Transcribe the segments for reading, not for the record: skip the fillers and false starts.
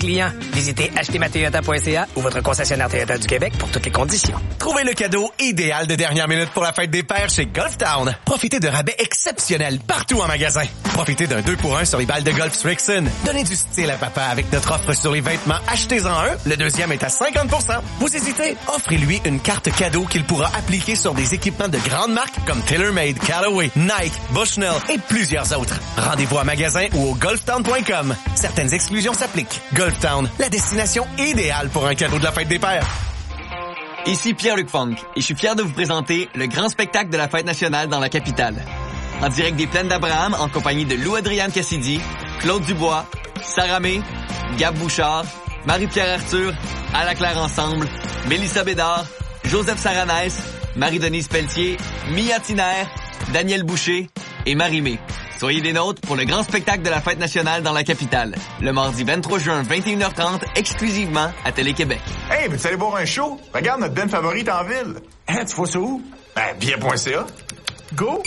clients. Visitez achetezmatoyota.ca ou votre concessionnaire Toyota du Québec pour toutes les conditions. Trouvez le cadeau idéal de dernière minute pour la fête des pères chez Golf Town. Profitez de rabais exceptionnels partout en magasin. Profitez d'un 2-pour-1 sur les balles de golf Strixon. Donnez du style à papa avec notre offre sur les vêtements. Achetez-en un, le deuxième est à 50%. Vous hésitez? Offrez-lui une carte cadeau qu'il pourra appliquer sur des équipements de grandes marques comme TaylorMade, Callaway, Nike, Bushnell et plusieurs autres. Rendez-vous à magasin ou au golftown.com. Certaines exclusions s'appliquent. Golf Town, la destination idéale pour un cadeau de la fête des pères. Ici Pierre-Luc Funk et je suis fier de vous présenter le grand spectacle de la fête nationale dans la capitale. En direct des Plaines d'Abraham en compagnie de Lou-Adrienne Cassidy, Claude Dubois, Sarah May, Gab Bouchard, Marie-Pierre Arthur, Ala Claire Ensemble, Mélissa Bédard, Joseph Saranès, Marie-Denise Pelletier, Mia Tiner, Daniel Boucher et Marie-Mé. Soyez des nôtres pour le grand spectacle de la fête nationale dans la capitale. Le mardi 23 juin, 21h30, exclusivement à Télé-Québec. Hey, mais tu allez voir un show? Regarde notre band favorite en ville. Hein, tu vois ça où? Ben, bien.ca. Go!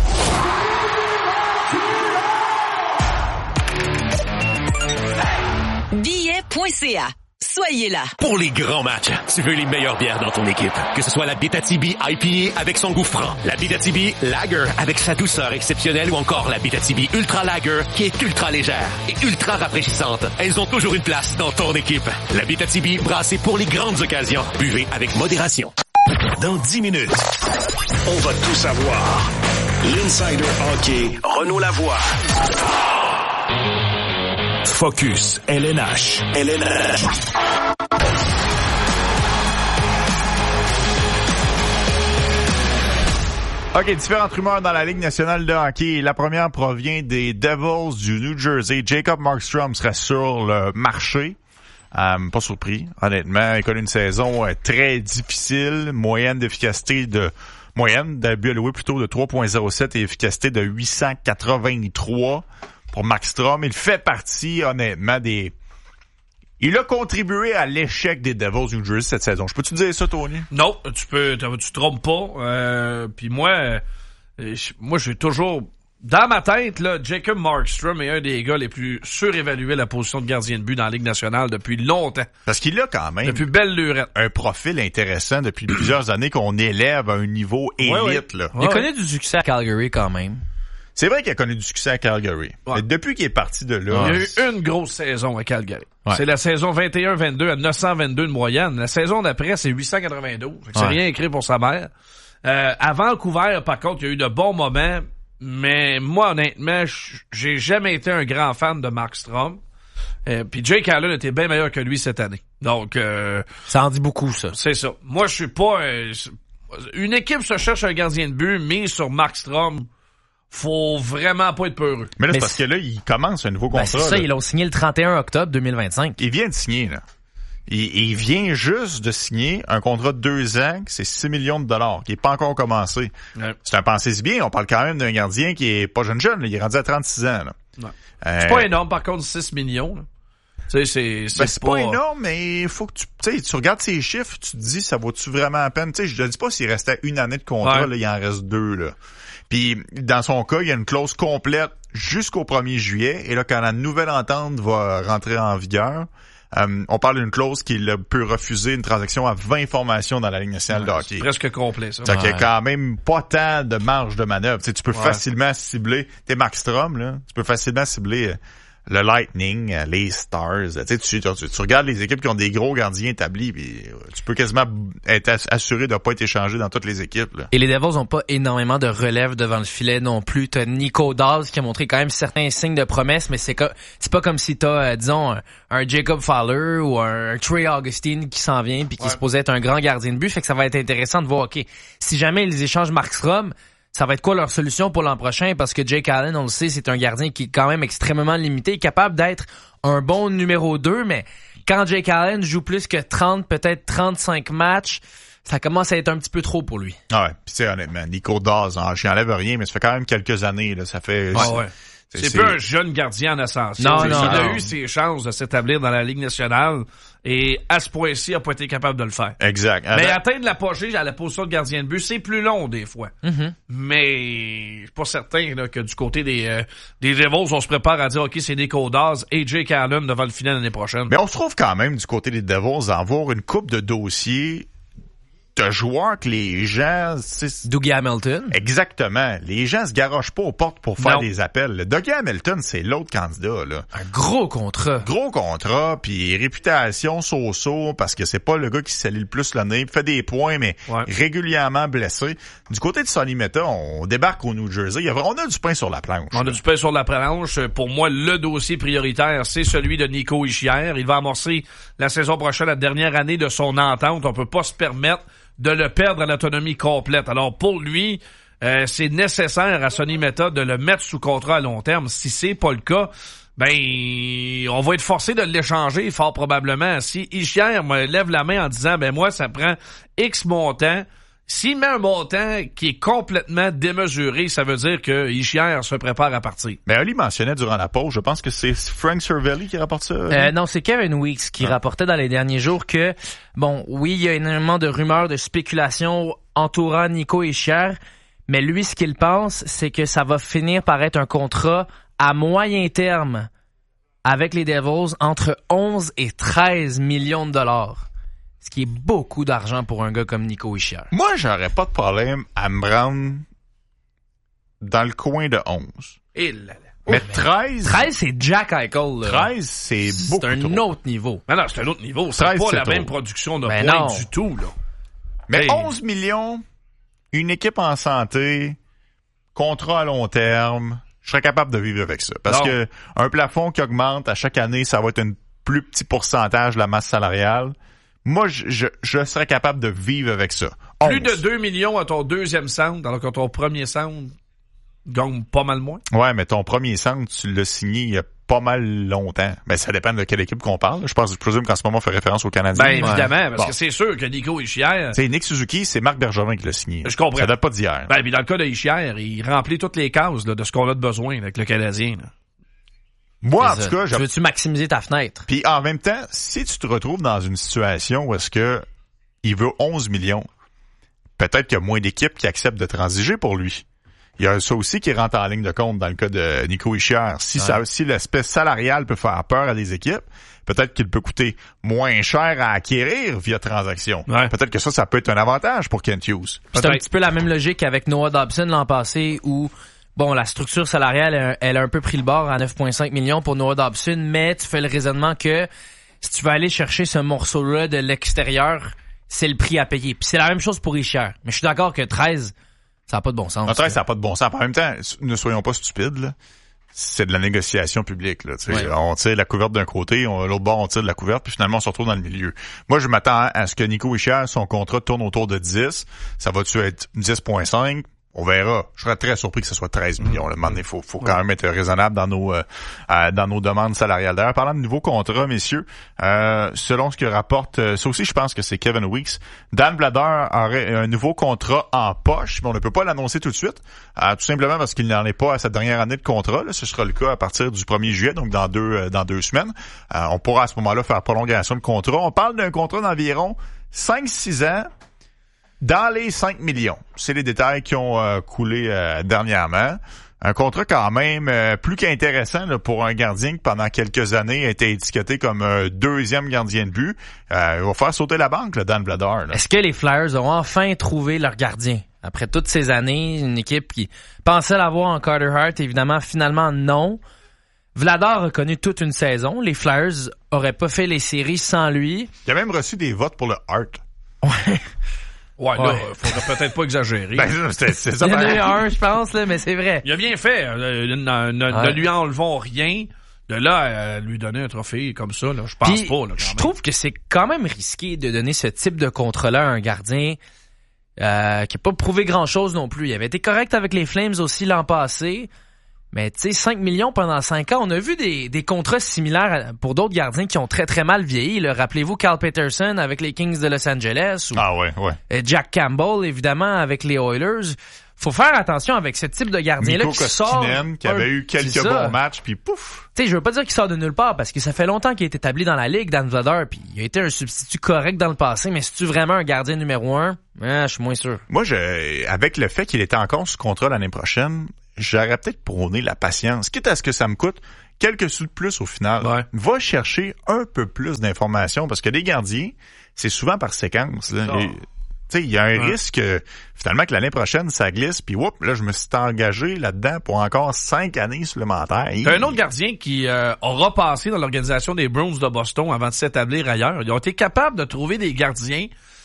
Billet.ca. Soyez là. Pour les grands matchs, tu veux les meilleures bières dans ton équipe. Que ce soit la Abitibi IPA avec son goût franc, la Abitibi Lager avec sa douceur exceptionnelle ou encore la Abitibi Ultra Lager qui est ultra légère et ultra rafraîchissante. Elles ont toujours une place dans ton équipe. La Abitibi brassée pour les grandes occasions. Buvez avec modération. Dans 10 minutes, on va tout savoir. L'Insider Hockey, Renaud Lavoie. Focus, LNH. OK, différentes rumeurs dans la Ligue nationale de hockey. La première provient des Devils du New Jersey. Jacob Markstrom serait sur le marché. Pas surpris, honnêtement. Il connaît une saison très difficile. Moyenne d'abus alloués plutôt de 3.07 et efficacité de 883 pour Markstrom. Il fait partie, honnêtement, il a contribué à l'échec des Devils du New Jersey cette saison. Je peux-tu dire ça, Tony? Non, tu te trompes pas. Puis moi, j'ai toujours... Dans ma tête, là, Jacob Markstrom est un des gars les plus surévalués à la position de gardien de but dans la Ligue nationale depuis longtemps. Parce qu'il a quand même... Depuis belle lurette. Un profil intéressant depuis plusieurs années qu'on élève à un niveau élite, là. Il connaît du succès à Calgary quand même. C'est vrai qu'il a connu du succès à Calgary. Ouais. Mais depuis qu'il est parti de là... Il y a eu une grosse saison à Calgary. Ouais. C'est la saison 21-22 à 922 de moyenne. La saison d'après, c'est 892. C'est rien écrit pour sa mère. À Vancouver, par contre, il y a eu de bons moments. Mais moi, honnêtement, j'ai jamais été un grand fan de Markstrom. Puis Jake Allen était bien meilleur que lui cette année. Donc... ça en dit beaucoup, ça. C'est ça. Moi, je suis pas... une équipe se cherche un gardien de but, mise sur Markstrom... Faut vraiment pas être peureux. Mais là, c'est parce que là, il commence un nouveau contrat. C'est ça, là. Ils l'ont signé le 31 octobre 2025. Il vient de signer, là. Il vient juste de signer un contrat de 2 ans, c'est 6 millions de dollars, qui est pas encore commencé. Ouais. C'est un pensez-y bien, on parle quand même d'un gardien qui est pas jeune, là, il est rendu à 36 ans, là. Ouais. C'est pas énorme, par contre, 6 millions, là. Tu sais, c'est pas énorme, mais il faut que tu regardes ces chiffres, tu te dis, ça vaut-tu vraiment la peine? Tu sais, je te dis pas s'il restait une année de contrat, là, il en reste 2, là. Puis, dans son cas, il y a une clause complète jusqu'au 1er juillet. Et là, quand la nouvelle entente va rentrer en vigueur, on parle d'une clause qu'il peut refuser une transaction à 20 formations dans la Ligue nationale de hockey. C'est presque complet, ça. Donc, il y a quand même pas tant de marge de manœuvre. Tu sais, tu peux facilement cibler... T'es Markstrom, là. Tu peux facilement cibler... le Lightning, les Stars, tu regardes les équipes qui ont des gros gardiens établis, puis tu peux quasiment être assuré de ne pas être échangé dans toutes les équipes. Là. Et les Devils n'ont pas énormément de relève devant le filet non plus. T'as Nico Daws qui a montré quand même certains signes de promesse, mais c'est pas comme si t'as, disons, un Jacob Fowler ou un Trey Augustine qui s'en vient puis qui se posait être un grand gardien de but. Fait que ça va être intéressant de voir, OK, si jamais ils échangent Markstrom, ça va être quoi leur solution pour l'an prochain? Parce que Jake Allen, on le sait, c'est un gardien qui est quand même extrêmement limité, capable d'être un bon numéro 2, mais quand Jake Allen joue plus que 30, peut-être 35 matchs, ça commence à être un petit peu trop pour lui. Ah ouais, pis tu sais, honnêtement, Nico Daws, j'y enlève rien, mais ça fait quand même quelques années, là, ça fait... C'est pas un jeune gardien en ascension. Non. Il a eu ses chances de s'établir dans la Ligue nationale et à ce point-ci, il n'a pas été capable de le faire. Exact. Mais atteindre l'apogée à la position de gardien de but, c'est plus long des fois. Mm-hmm. Mais je suis pas certain là, que du côté des Devils, on se prépare à dire OK, c'est Nico Daws et Jake Carlin devant le final l'année prochaine. Mais on se trouve quand même du côté des Devils à avoir une coupe de dossiers de joueurs que les gens... Dougie Hamilton. Exactement. Les gens se garochent pas aux portes pour faire des appels. Le Dougie Hamilton, c'est l'autre candidat, là. Un gros contrat. Gros contrat, puis réputation so-so, parce que c'est pas le gars qui salit le plus le nez, fait des points, mais régulièrement blessé. Du côté de Sonny Meta, on débarque au New Jersey. On a du pain sur la planche. On a du pain sur la planche. Pour moi, le dossier prioritaire, c'est celui de Nico Hischier. Il va amorcer la saison prochaine, la dernière année de son entente. On peut pas se permettre de le perdre à l'autonomie complète. Alors, pour lui, c'est nécessaire à Sonny Meta de le mettre sous contrat à long terme. Si c'est pas le cas, on va être forcé de l'échanger fort probablement. Si Hischier me lève la main en disant, moi, ça prend X montant. S'il met un montant qui est complètement démesuré, ça veut dire que Hischier se prépare à partir. Mais Ali mentionnait durant la pause, je pense que c'est Frank Cervelli qui rapporte ça. Non, c'est Kevin Weeks qui rapportait dans les derniers jours que, oui, il y a énormément de rumeurs, de spéculations entourant Nico Hischier, mais lui, ce qu'il pense, c'est que ça va finir par être un contrat à moyen terme avec les Devils entre 11 et 13 millions de dollars. Ce qui est beaucoup d'argent pour un gars comme Nico Hischier. Moi, j'aurais pas de problème à me rendre dans le coin de 11. Mais 13... 13, c'est Jack Eichel. 13, c'est beaucoup trop. C'est un autre niveau. Non, c'est un autre niveau. C'est 13, pas la même production de points du tout, là. Mais 11 millions, une équipe en santé, contrat à long terme, je serais capable de vivre avec ça. Parce que un plafond qui augmente à chaque année, ça va être un plus petit pourcentage de la masse salariale. Moi, je serais capable de vivre avec ça. 11. Plus de 2 millions à ton deuxième centre, alors que ton premier centre gagne pas mal moins. Ouais, mais ton premier centre, tu l'as signé il y a pas mal longtemps. Mais ça dépend de quelle équipe qu'on parle. Je présume qu'en ce moment, on fait référence aux Canadiens. Évidemment, parce que c'est sûr que Nico Hischier... C'est Nick Suzuki, c'est Marc Bergevin qui l'a signé. Je comprends. Ça date pas d'hier. Puis dans le cas de Hischier, il remplit toutes les cases là, de ce qu'on a de besoin avec le Canadien. Là. Moi, en tout cas, tu veux-tu maximiser ta fenêtre? Puis en même temps, si tu te retrouves dans une situation où est-ce que il veut 11 millions, peut-être qu'il y a moins d'équipes qui acceptent de transiger pour lui. Il y a ça aussi qui rentre en ligne de compte dans le cas de Nico Hischier. Si l'aspect salarial peut faire peur à des équipes, peut-être qu'il peut coûter moins cher à acquérir via transaction. Ouais. Peut-être que ça peut être un avantage pour Kent Hughes. C'est un petit peu la même logique avec Noah Dobson l'an passé où la structure salariale, elle a un peu pris le bord à 9,5 millions pour Noah Dobson, mais tu fais le raisonnement que si tu veux aller chercher ce morceau-là de l'extérieur, c'est le prix à payer. Puis c'est la même chose pour Hischier. Mais je suis d'accord que 13, ça n'a pas de bon sens. 13, ça n'a pas de bon sens. En même temps, ne soyons pas stupides, là. C'est de la négociation publique, là. Ouais. On tire la couverte d'un côté, l'autre bord, on tire de la couverte, puis finalement, on se retrouve dans le milieu. Moi, je m'attends à ce que Nico Hischier, son contrat tourne autour de 10. Ça va-tu être 10,5? On verra. Je serais très surpris que ce soit 13 millions. Il faut quand même être raisonnable dans nos demandes salariales. D'ailleurs, parlant de nouveaux contrats, messieurs, selon ce que rapporte, ça aussi, je pense que c'est Kevin Weeks, Dan Vladar aurait un nouveau contrat en poche, mais on ne peut pas l'annoncer tout de suite, tout simplement parce qu'il n'en est pas à sa dernière année de contrat. Là, ce sera le cas à partir du 1er juillet, donc dans deux semaines. On pourra à ce moment-là faire prolongation de contrat. On parle d'un contrat d'environ 5-6 ans, dans les 5 millions. C'est les détails qui ont coulé dernièrement. Un contrat quand même plus qu'intéressant là, pour un gardien qui pendant quelques années a été étiqueté comme un deuxième gardien de but. Il va faire sauter la banque, là, Dan Vladar. Là. Est-ce que les Flyers ont enfin trouvé leur gardien? Après toutes ces années, une équipe qui pensait l'avoir en Carter Hart, évidemment, finalement non. Vladar a connu toute une saison. Les Flyers auraient pas fait les séries sans lui. Il a même reçu des votes pour le Hart. Ouais. Ouais, là, faudrait peut-être pas exagérer. C'est ça. Il y en a eu un, je pense, là, mais c'est vrai. Il a bien fait. Ne lui enlevons rien. De là à lui donner un trophée comme ça, là, je pense pas. Là, je trouve que c'est quand même risqué de donner ce type de contrat-là à un gardien qui a pas prouvé grand-chose non plus. Il avait été correct avec les Flames aussi l'an passé, Mais tu sais, 5 millions pendant 5 ans, on a vu des contrats similaires pour d'autres gardiens qui ont très très mal vieilli. Là. Rappelez-vous Carl Peterson avec les Kings de Los Angeles. Ou Jack Campbell, évidemment, avec les Oilers. Faut faire attention avec ce type de gardien-là Mikko Koskinen, qui avait eu quelques bons matchs, puis pouf! Tu sais, je veux pas dire qu'il sort de nulle part, parce que ça fait longtemps qu'il est établi dans la Ligue, Dan Vladar, puis il a été un substitut correct dans le passé, mais si tu vraiment un gardien numéro 1, je suis moins sûr. Moi, avec le fait qu'il était encore sous contrat l'année prochaine, j'aurais peut-être prôné la patience, quitte à ce que ça me coûte quelques sous de plus au final. Ouais. Va chercher un peu plus d'informations, parce que les gardiens, c'est souvent par séquence. Là. Tu sais, il y a un risque finalement que l'année prochaine, ça glisse, puis là, je me suis engagé là-dedans pour encore 5 années supplémentaires. T'as un autre gardien qui aura passé dans l'organisation des Bruins de Boston avant de s'établir ailleurs. Ils ont été capables de trouver des gardiens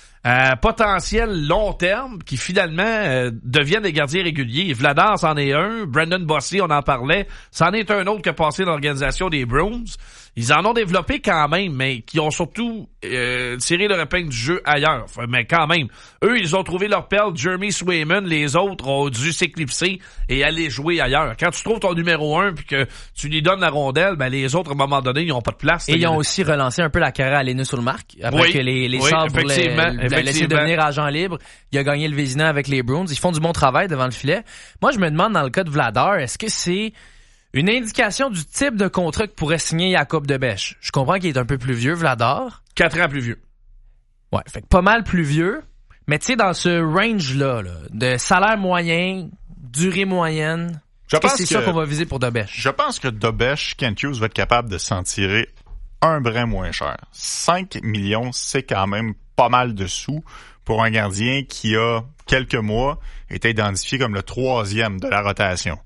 potentiel long terme qui finalement deviennent des gardiens réguliers. Vladar, c'en est un. Brendan Bossy, on en parlait. C'en est un autre qui a passé dans l'organisation des Bruins. Ils en ont développé quand même, mais qui ont surtout tiré leur épingle du jeu ailleurs. Enfin, mais quand même, eux, ils ont trouvé leur perle, Jeremy Swayman. Les autres ont dû s'éclipser et aller jouer ailleurs. Quand tu trouves ton numéro 1 puis que tu lui donnes la rondelle, ben les autres, à un moment donné, ils n'ont pas de place. Et ils ont aussi relancé un peu la carrière à Linus Ullmark. Après que les Sabres voulaient laisser devenir agent libre. Il a gagné le Vézina avec les Bruins. Ils font du bon travail devant le filet. Moi, je me demande, dans le cas de Vladar, est-ce que c'est une indication du type de contrat que pourrait signer Jakub Dobeš? Je comprends qu'il est un peu plus vieux, Vladar. 4 ans plus vieux. Ouais, fait que pas mal plus vieux. Mais tu sais, dans ce range-là, de salaire moyen, durée moyenne, c'est ça qu'on va viser pour Dobeš. Je pense que Dobeš, Kent Hughes va être capable de s'en tirer un brin moins cher. 5 millions, c'est quand même pas mal de sous pour un gardien qui a quelques mois été identifié comme le 3e de la rotation.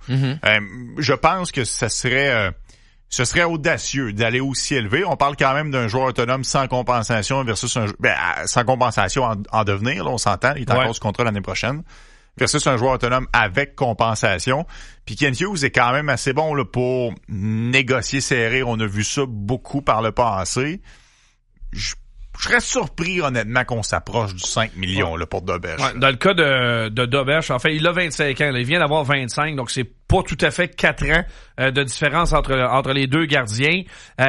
Je pense que ce serait audacieux d'aller aussi élevé. On parle quand même d'un joueur autonome sans compensation versus sans compensation en devenir, là, on s'entend, il est encore sous contrat l'année prochaine, versus un joueur autonome avec compensation. Puis Kent Hughes est quand même assez bon là, pour négocier serré. On a vu ça beaucoup par le passé. Je serais surpris, honnêtement, qu'on s'approche du 5 millions là, pour Dobeš. Ouais, dans le cas de Dobeš, en fait, il a 25 ans. Là, il vient d'avoir 25, donc c'est pas tout à fait 4 ans de différence entre les deux gardiens.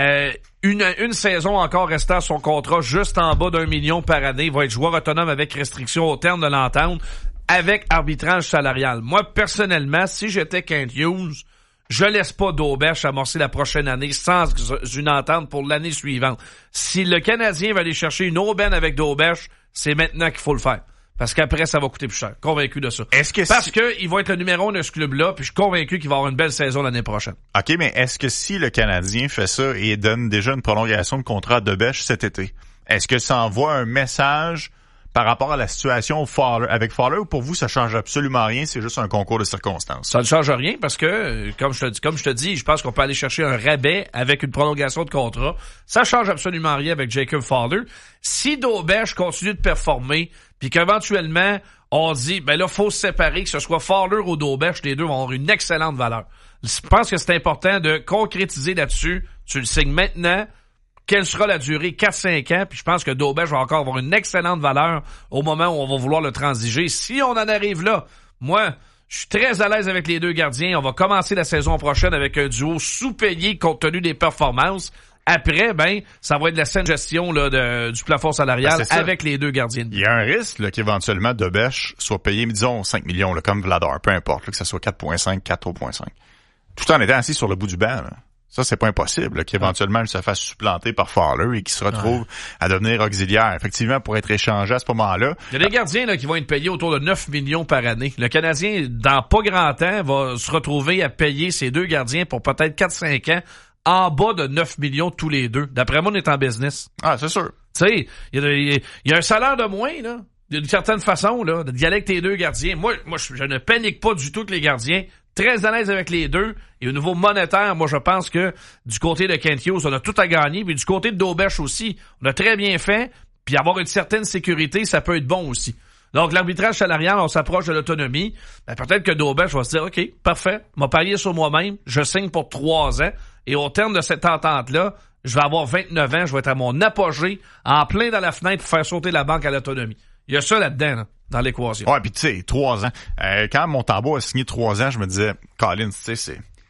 Une saison encore restant à son contrat, juste en bas d'1 million par année. Il va être joueur autonome avec restriction au terme de l'entente, avec arbitrage salarial. Moi, personnellement, si j'étais Kent Hughes, je laisse pas Dobeš amorcer la prochaine année sans une entente pour l'année suivante. Si le Canadien va aller chercher une aubaine avec Dobeš, c'est maintenant qu'il faut le faire. Parce qu'après, ça va coûter plus cher. Convaincu de ça. Parce que il va être le numéro 1 de ce club-là, puis je suis convaincu qu'il va avoir une belle saison l'année prochaine. OK, mais est-ce que si le Canadien fait ça et donne déjà une prolongation de contrat à Dobeš cet été, est-ce que ça envoie un message par rapport à la situation avec Fowler, ou pour vous, ça change absolument rien, c'est juste un concours de circonstances? Ça ne change rien parce que, comme je te dis, je pense qu'on peut aller chercher un rabais avec une prolongation de contrat. Ça change absolument rien avec Jacob Fowler. Si Dobeš continue de performer, puis qu'éventuellement, on dit, ben là, faut se séparer, que ce soit Fowler ou Dobeš, les deux vont avoir une excellente valeur. Je pense que c'est important de concrétiser là-dessus. Tu le signes maintenant. Quelle sera la durée? 4-5 ans, puis je pense que Dobeš va encore avoir une excellente valeur au moment où on va vouloir le transiger. Si on en arrive là, moi, je suis très à l'aise avec les deux gardiens. On va commencer la saison prochaine avec un duo sous-payé compte tenu des performances. Après, ça va être de la saine gestion là, du plafond salarial avec les deux gardiens. Il y a un risque là, qu'éventuellement Dobeš soit payé, disons, 5 millions, là, comme Vladar, peu importe, là, que ça soit 4.5, 4.5. Tout en étant assis sur le bout du banc, là. Ça, c'est pas impossible, là, qu'éventuellement, il se fasse supplanter par Fowler et qu'il se retrouve à devenir auxiliaire. Effectivement, pour être échangé à ce moment-là. Il y a des gardiens là, qui vont être payés autour de 9 millions par année. Le Canadien, dans pas grand temps, va se retrouver à payer ses deux gardiens pour peut-être 4-5 ans en bas de 9 millions tous les deux. D'après moi, on est en business. Ah, c'est sûr. Tu sais, il y a un salaire de moins, là. D'une certaine façon, là, d'y aller avec tes deux gardiens. Moi, je ne panique pas du tout que les gardiens. Très à l'aise avec les deux. Et au niveau monétaire, moi, je pense que du côté de Kent Hughes, on a tout à gagner. Puis du côté de Dobeš aussi, on a très bien fait. Puis avoir une certaine sécurité, ça peut être bon aussi. Donc, l'arbitrage salarial, on s'approche de l'autonomie. Peut-être que Dobeš va se dire, OK, parfait, m'a parié sur moi-même, je signe pour 3 ans. Et au terme de cette entente-là, je vais avoir 29 ans, je vais être à mon apogée, en plein dans la fenêtre pour faire sauter la banque à l'autonomie. Il y a ça là-dedans, là, dans l'équation. Ouais, puis tu sais, 3 ans. Quand Montembeault a signé 3 ans, je me disais, Collins, tu sais,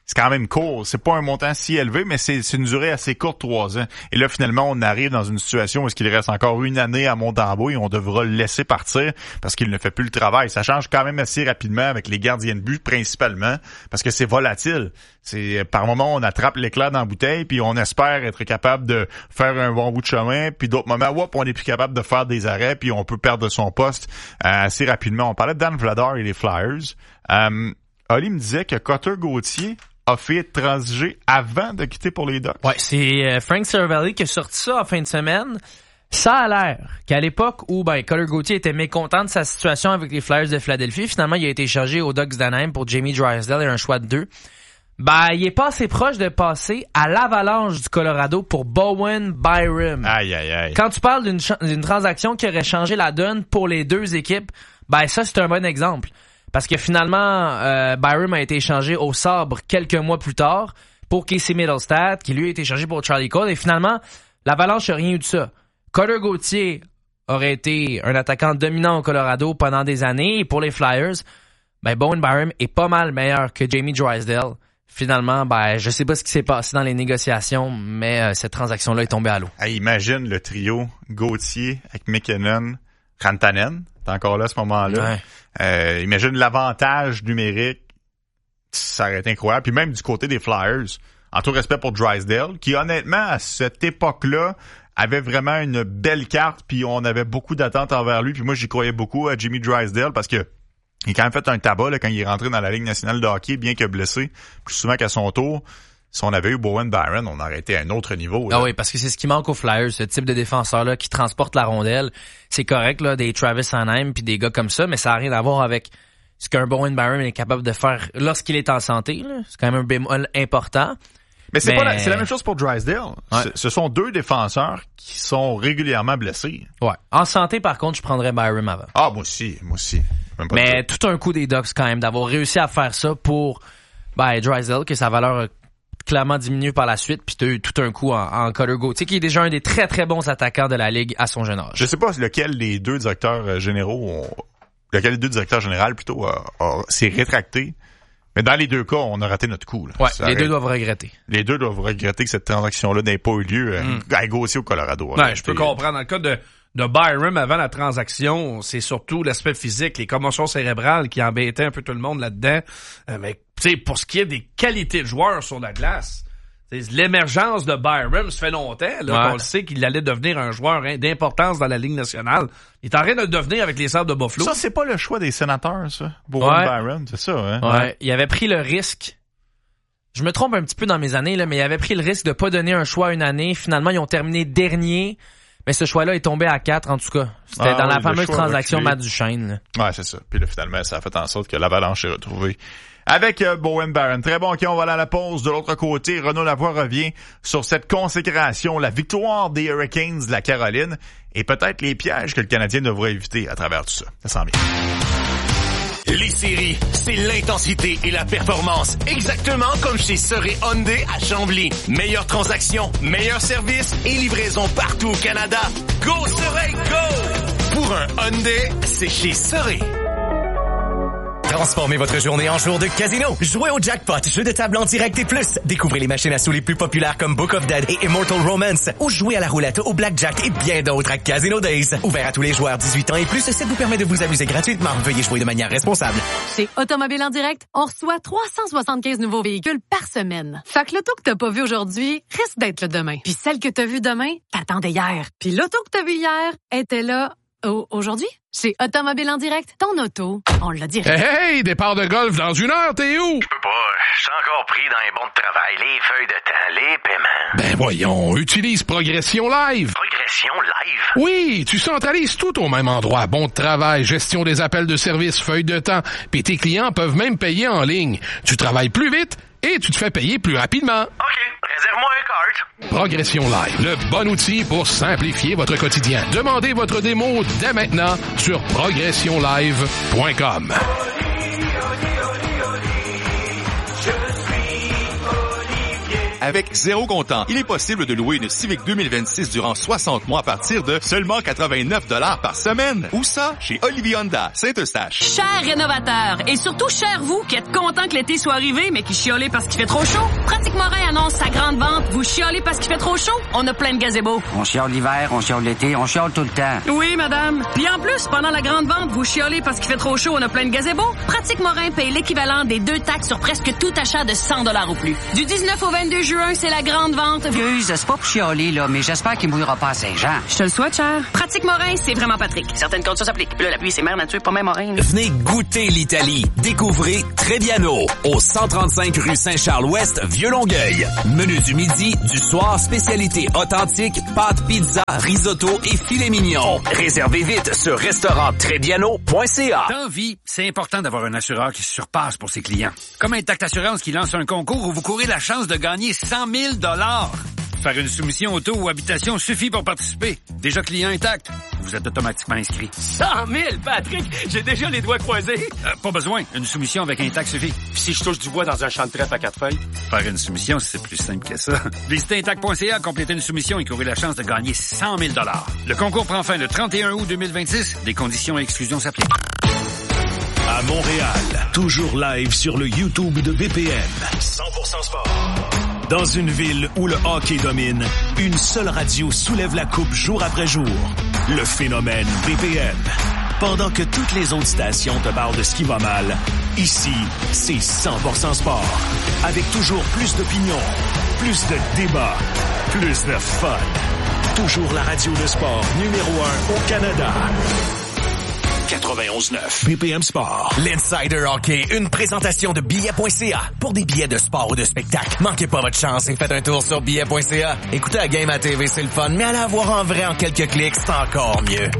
c'est quand même court. C'est pas un montant si élevé, mais c'est une durée assez courte, 3 ans. Et là, finalement, on arrive dans une situation où il reste encore une année à Montembeault et on devra le laisser partir parce qu'il ne fait plus le travail. Ça change quand même assez rapidement avec les gardiens de but, principalement, parce que c'est volatile. C'est par moment, on attrape l'éclair dans la bouteille, puis on espère être capable de faire un bon bout de chemin, puis d'autres moments, on est plus capable de faire des arrêts, puis on peut perdre son poste assez rapidement. On parlait de Dan Vladar et les Flyers. Oli me disait que Cutter Gauthier a fait transiger avant de quitter pour les Ducks. Ouais, c'est Frank Seravalli qui a sorti ça en fin de semaine. Ça a l'air qu'à l'époque où Cutter Gauthier était mécontent de sa situation avec les Flyers de Philadelphie, finalement il a été échangé aux Ducks d'Anaheim pour Jamie Drysdale et un choix de 2. Il est pas assez proche de passer à l'Avalanche du Colorado pour Bowen Byram. Aïe, aïe, aïe. Quand tu parles d'une transaction qui aurait changé la donne pour les deux équipes, ça c'est un bon exemple. Parce que finalement, Byram a été échangé au Sabre quelques mois plus tard pour Casey Mittelstadt, qui lui a été échangé pour Charlie Cole. Et finalement, l'Avalanche n'a rien eu de ça. Cutter Gauthier aurait été un attaquant dominant au Colorado pendant des années. Et pour les Flyers, Bowen Byram est pas mal meilleur que Jamie Drysdale. Finalement, je sais pas ce qui s'est passé dans les négociations, mais cette transaction-là est tombée à l'eau. Hey, imagine le trio Gauthier avec McKinnon, Rantanen. T'es encore là à ce moment-là. Ouais. Imagine l'avantage numérique. Ça aurait été incroyable. Puis même du côté des Flyers, en tout respect pour Drysdale, qui honnêtement, à cette époque-là, avait vraiment une belle carte, puis on avait beaucoup d'attentes envers lui. Puis moi, j'y croyais beaucoup à Jimmy Drysdale parce que il a quand même fait un tabac là, quand il est rentré dans la Ligue nationale de hockey, bien que blessé, plus souvent qu'à son tour. Si on avait eu Bowen Byram, on aurait été à un autre niveau. Là. Ah oui, parce que c'est ce qui manque aux Flyers, ce type de défenseur-là qui transporte la rondelle. C'est correct, là, des Travis Anaheim puis des gars comme ça, mais ça n'a rien à voir avec ce qu'un Bowen Byram est capable de faire lorsqu'il est en santé. Là. C'est quand même un bémol important. Mais c'est la même chose pour Drysdale. Ouais. Ce sont deux défenseurs qui sont régulièrement blessés. Ouais. En santé, par contre, je prendrais Byram avant. Ah, moi aussi. Mais tout un coup des Ducks quand même, d'avoir réussi à faire ça pour Drysdale, que sa valeur a clairement diminué par la suite, puis tout un coup en Cutter Gauthier, qui est déjà un des très très bons attaquants de la Ligue à son jeune âge. Je sais pas lequel des deux directeurs généraux s'est rétracté. Mais dans les deux cas, on a raté notre coup. Là. Ouais, les deux doivent regretter. Les deux doivent regretter que cette transaction-là n'ait pas eu lieu à Gauthier au Colorado. Ouais, je peux comprendre. Dans le cas de Byram, avant la transaction, c'est surtout l'aspect physique, les commotions cérébrales qui embêtaient un peu tout le monde là-dedans. Mais tu sais, pour ce qui est des qualités de joueurs sur la glace, l'émergence de Byram, ça fait longtemps qu'on le sait qu'il allait devenir un joueur d'importance dans la Ligue nationale. Il est en train de le devenir avec les Sabres de Buffalo. Ça, c'est pas le choix des sénateurs, ça. Bowen Byram, c'est ça, hein? Ouais. Il avait pris le risque. Je me trompe un petit peu dans mes années, là, mais il avait pris le risque de pas donner un choix une année. Finalement, ils ont terminé dernier. Mais ce choix-là est tombé à 4, en tout cas. C'était dans la fameuse transaction Matt Duchesne. Là. Ouais, c'est ça. Puis là, finalement, ça a fait en sorte que l'Avalanche est retrouvée avec Bowen Byram. Très bon, OK, on va aller à la pause. De l'autre côté, Renaud Lavoie revient sur cette consécration, la victoire des Hurricanes de la Caroline et peut-être les pièges que le Canadien devrait éviter à travers tout ça. Ça sent bien. Les séries, c'est l'intensité et la performance. Exactement comme chez Seuret Hyundai à Chambly. Meilleure transaction, meilleur service et livraison partout au Canada. Go Seuret, go! Pour un Hyundai, c'est chez Seuret. Transformez votre journée en jour de casino. Jouez au jackpot, jeu de table en direct et plus. Découvrez les machines à sous les plus populaires comme Book of Dead et Immortal Romance. Ou jouez à la roulette, au blackjack et bien d'autres à Casino Days. Ouvert à tous les joueurs 18 ans et plus, ça vous permet de vous amuser gratuitement. Veuillez jouer de manière responsable. Chez Automobile en direct, on reçoit 375 nouveaux véhicules par semaine. Fait que l'auto que t'as pas vu aujourd'hui risque d'être le demain. Puis celle que t'as vue demain, t'attendais hier. Puis l'auto que t'as vue hier était là aujourd'hui. Chez Automobile en direct, ton auto, on l'a direct. Hey, départ de golf dans 1 heure, t'es où? Je peux pas, je suis encore pris dans les bons de travail, les feuilles de temps, les paiements. Ben voyons, utilise Progression Live. Progression Live? Oui, tu centralises tout au même endroit. Bon de travail, gestion des appels de service, feuilles de temps, puis tes clients peuvent même payer en ligne. Tu travailles plus vite et tu te fais payer plus rapidement. OK, réserve-moi un cart. Progression Live, le bon outil pour simplifier votre quotidien. Demandez votre démo dès maintenant sur progressionlive.com. avec 0 comptant. Il est possible de louer une Civic 2026 durant 60 mois à partir de seulement 89 $ par semaine. Où ça? Chez Olivier Honda, Saint-Eustache. Chers rénovateurs, et surtout chers vous qui êtes contents que l'été soit arrivé, mais qui chiolez parce qu'il fait trop chaud, Pratique Morin annonce sa grande vente. Vous chiolez parce qu'il fait trop chaud? On a plein de gazebos. On chiole l'hiver, on chiole l'été, on chiole tout le temps. Oui, madame. Puis en plus, pendant la grande vente, vous chiolez parce qu'il fait trop chaud, on a plein de gazebos. Pratique Morin paye l'équivalent des 2 taxes sur presque tout achat de 100 $ ou plus. Du 19 au 22 juin, c'est la grande vente. Excuse, c'est pas pour chialer, là, mais j'espère qu'il mouillera pas à Saint-Jean. Je te le souhaite, cher. Pratique Morin, c'est vraiment Patrick. Certaines conditions s'appliquent. Puis là, la pluie, c'est mère nature, pas même Morin. Là. Venez goûter l'Italie. Découvrez Trebbiano, au 135 rue Saint-Charles-Ouest, Vieux-Longueuil. Menu du midi, du soir, spécialité authentique, pâtes, pizza, risotto et filet mignon. Réservez vite sur restauranttrebbiano.ca. Dans vie, c'est important d'avoir un assureur qui se surpasse pour ses clients. Comme Intact Assurance qui lance un concours où vous courez la chance de gagner 100 000 $. Faire une soumission auto ou habitation suffit pour participer. Déjà client Intact, vous êtes automatiquement inscrit. 100 000, Patrick! J'ai déjà les doigts croisés. Pas besoin. Une soumission avec Intact suffit. Puis si je touche du bois dans un champ de trèfle à 4 feuilles? Faire une soumission, c'est plus simple que ça. Visitez Intact.ca, complétez une soumission et courez la chance de gagner 100 000 $. Le concours prend fin le 31 août 2026. Des conditions et exclusions s'appliquent. À Montréal, toujours live sur le YouTube de BPM. 100% sport. Dans une ville où le hockey domine, une seule radio soulève la coupe jour après jour. Le phénomène BPM. Pendant que toutes les autres stations te parlent de ce qui va mal, ici, c'est 100% sport. Avec toujours plus d'opinions, plus de débats, plus de fun. Toujours la radio de sport numéro 1 au Canada. 91.9 BPM Sport. L'Insider Hockey, une présentation de billets.ca. Pour des billets de sport ou de spectacle, manquez pas votre chance et faites un tour sur billets.ca. Écoutez la game à TV, c'est le fun, mais allez la voir en vrai en quelques clics, c'est encore mieux.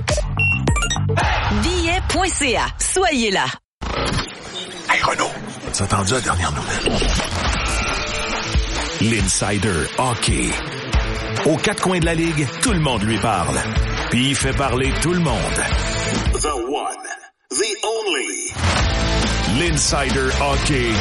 Billets.ca. Soyez là. Hey Renaud, as entendu la dernière nouvelle? L'Insider Hockey. Aux 4 coins de la ligue, tout le monde lui parle. Puis il fait parler tout le monde. The one, the only. L'Insider Hockey.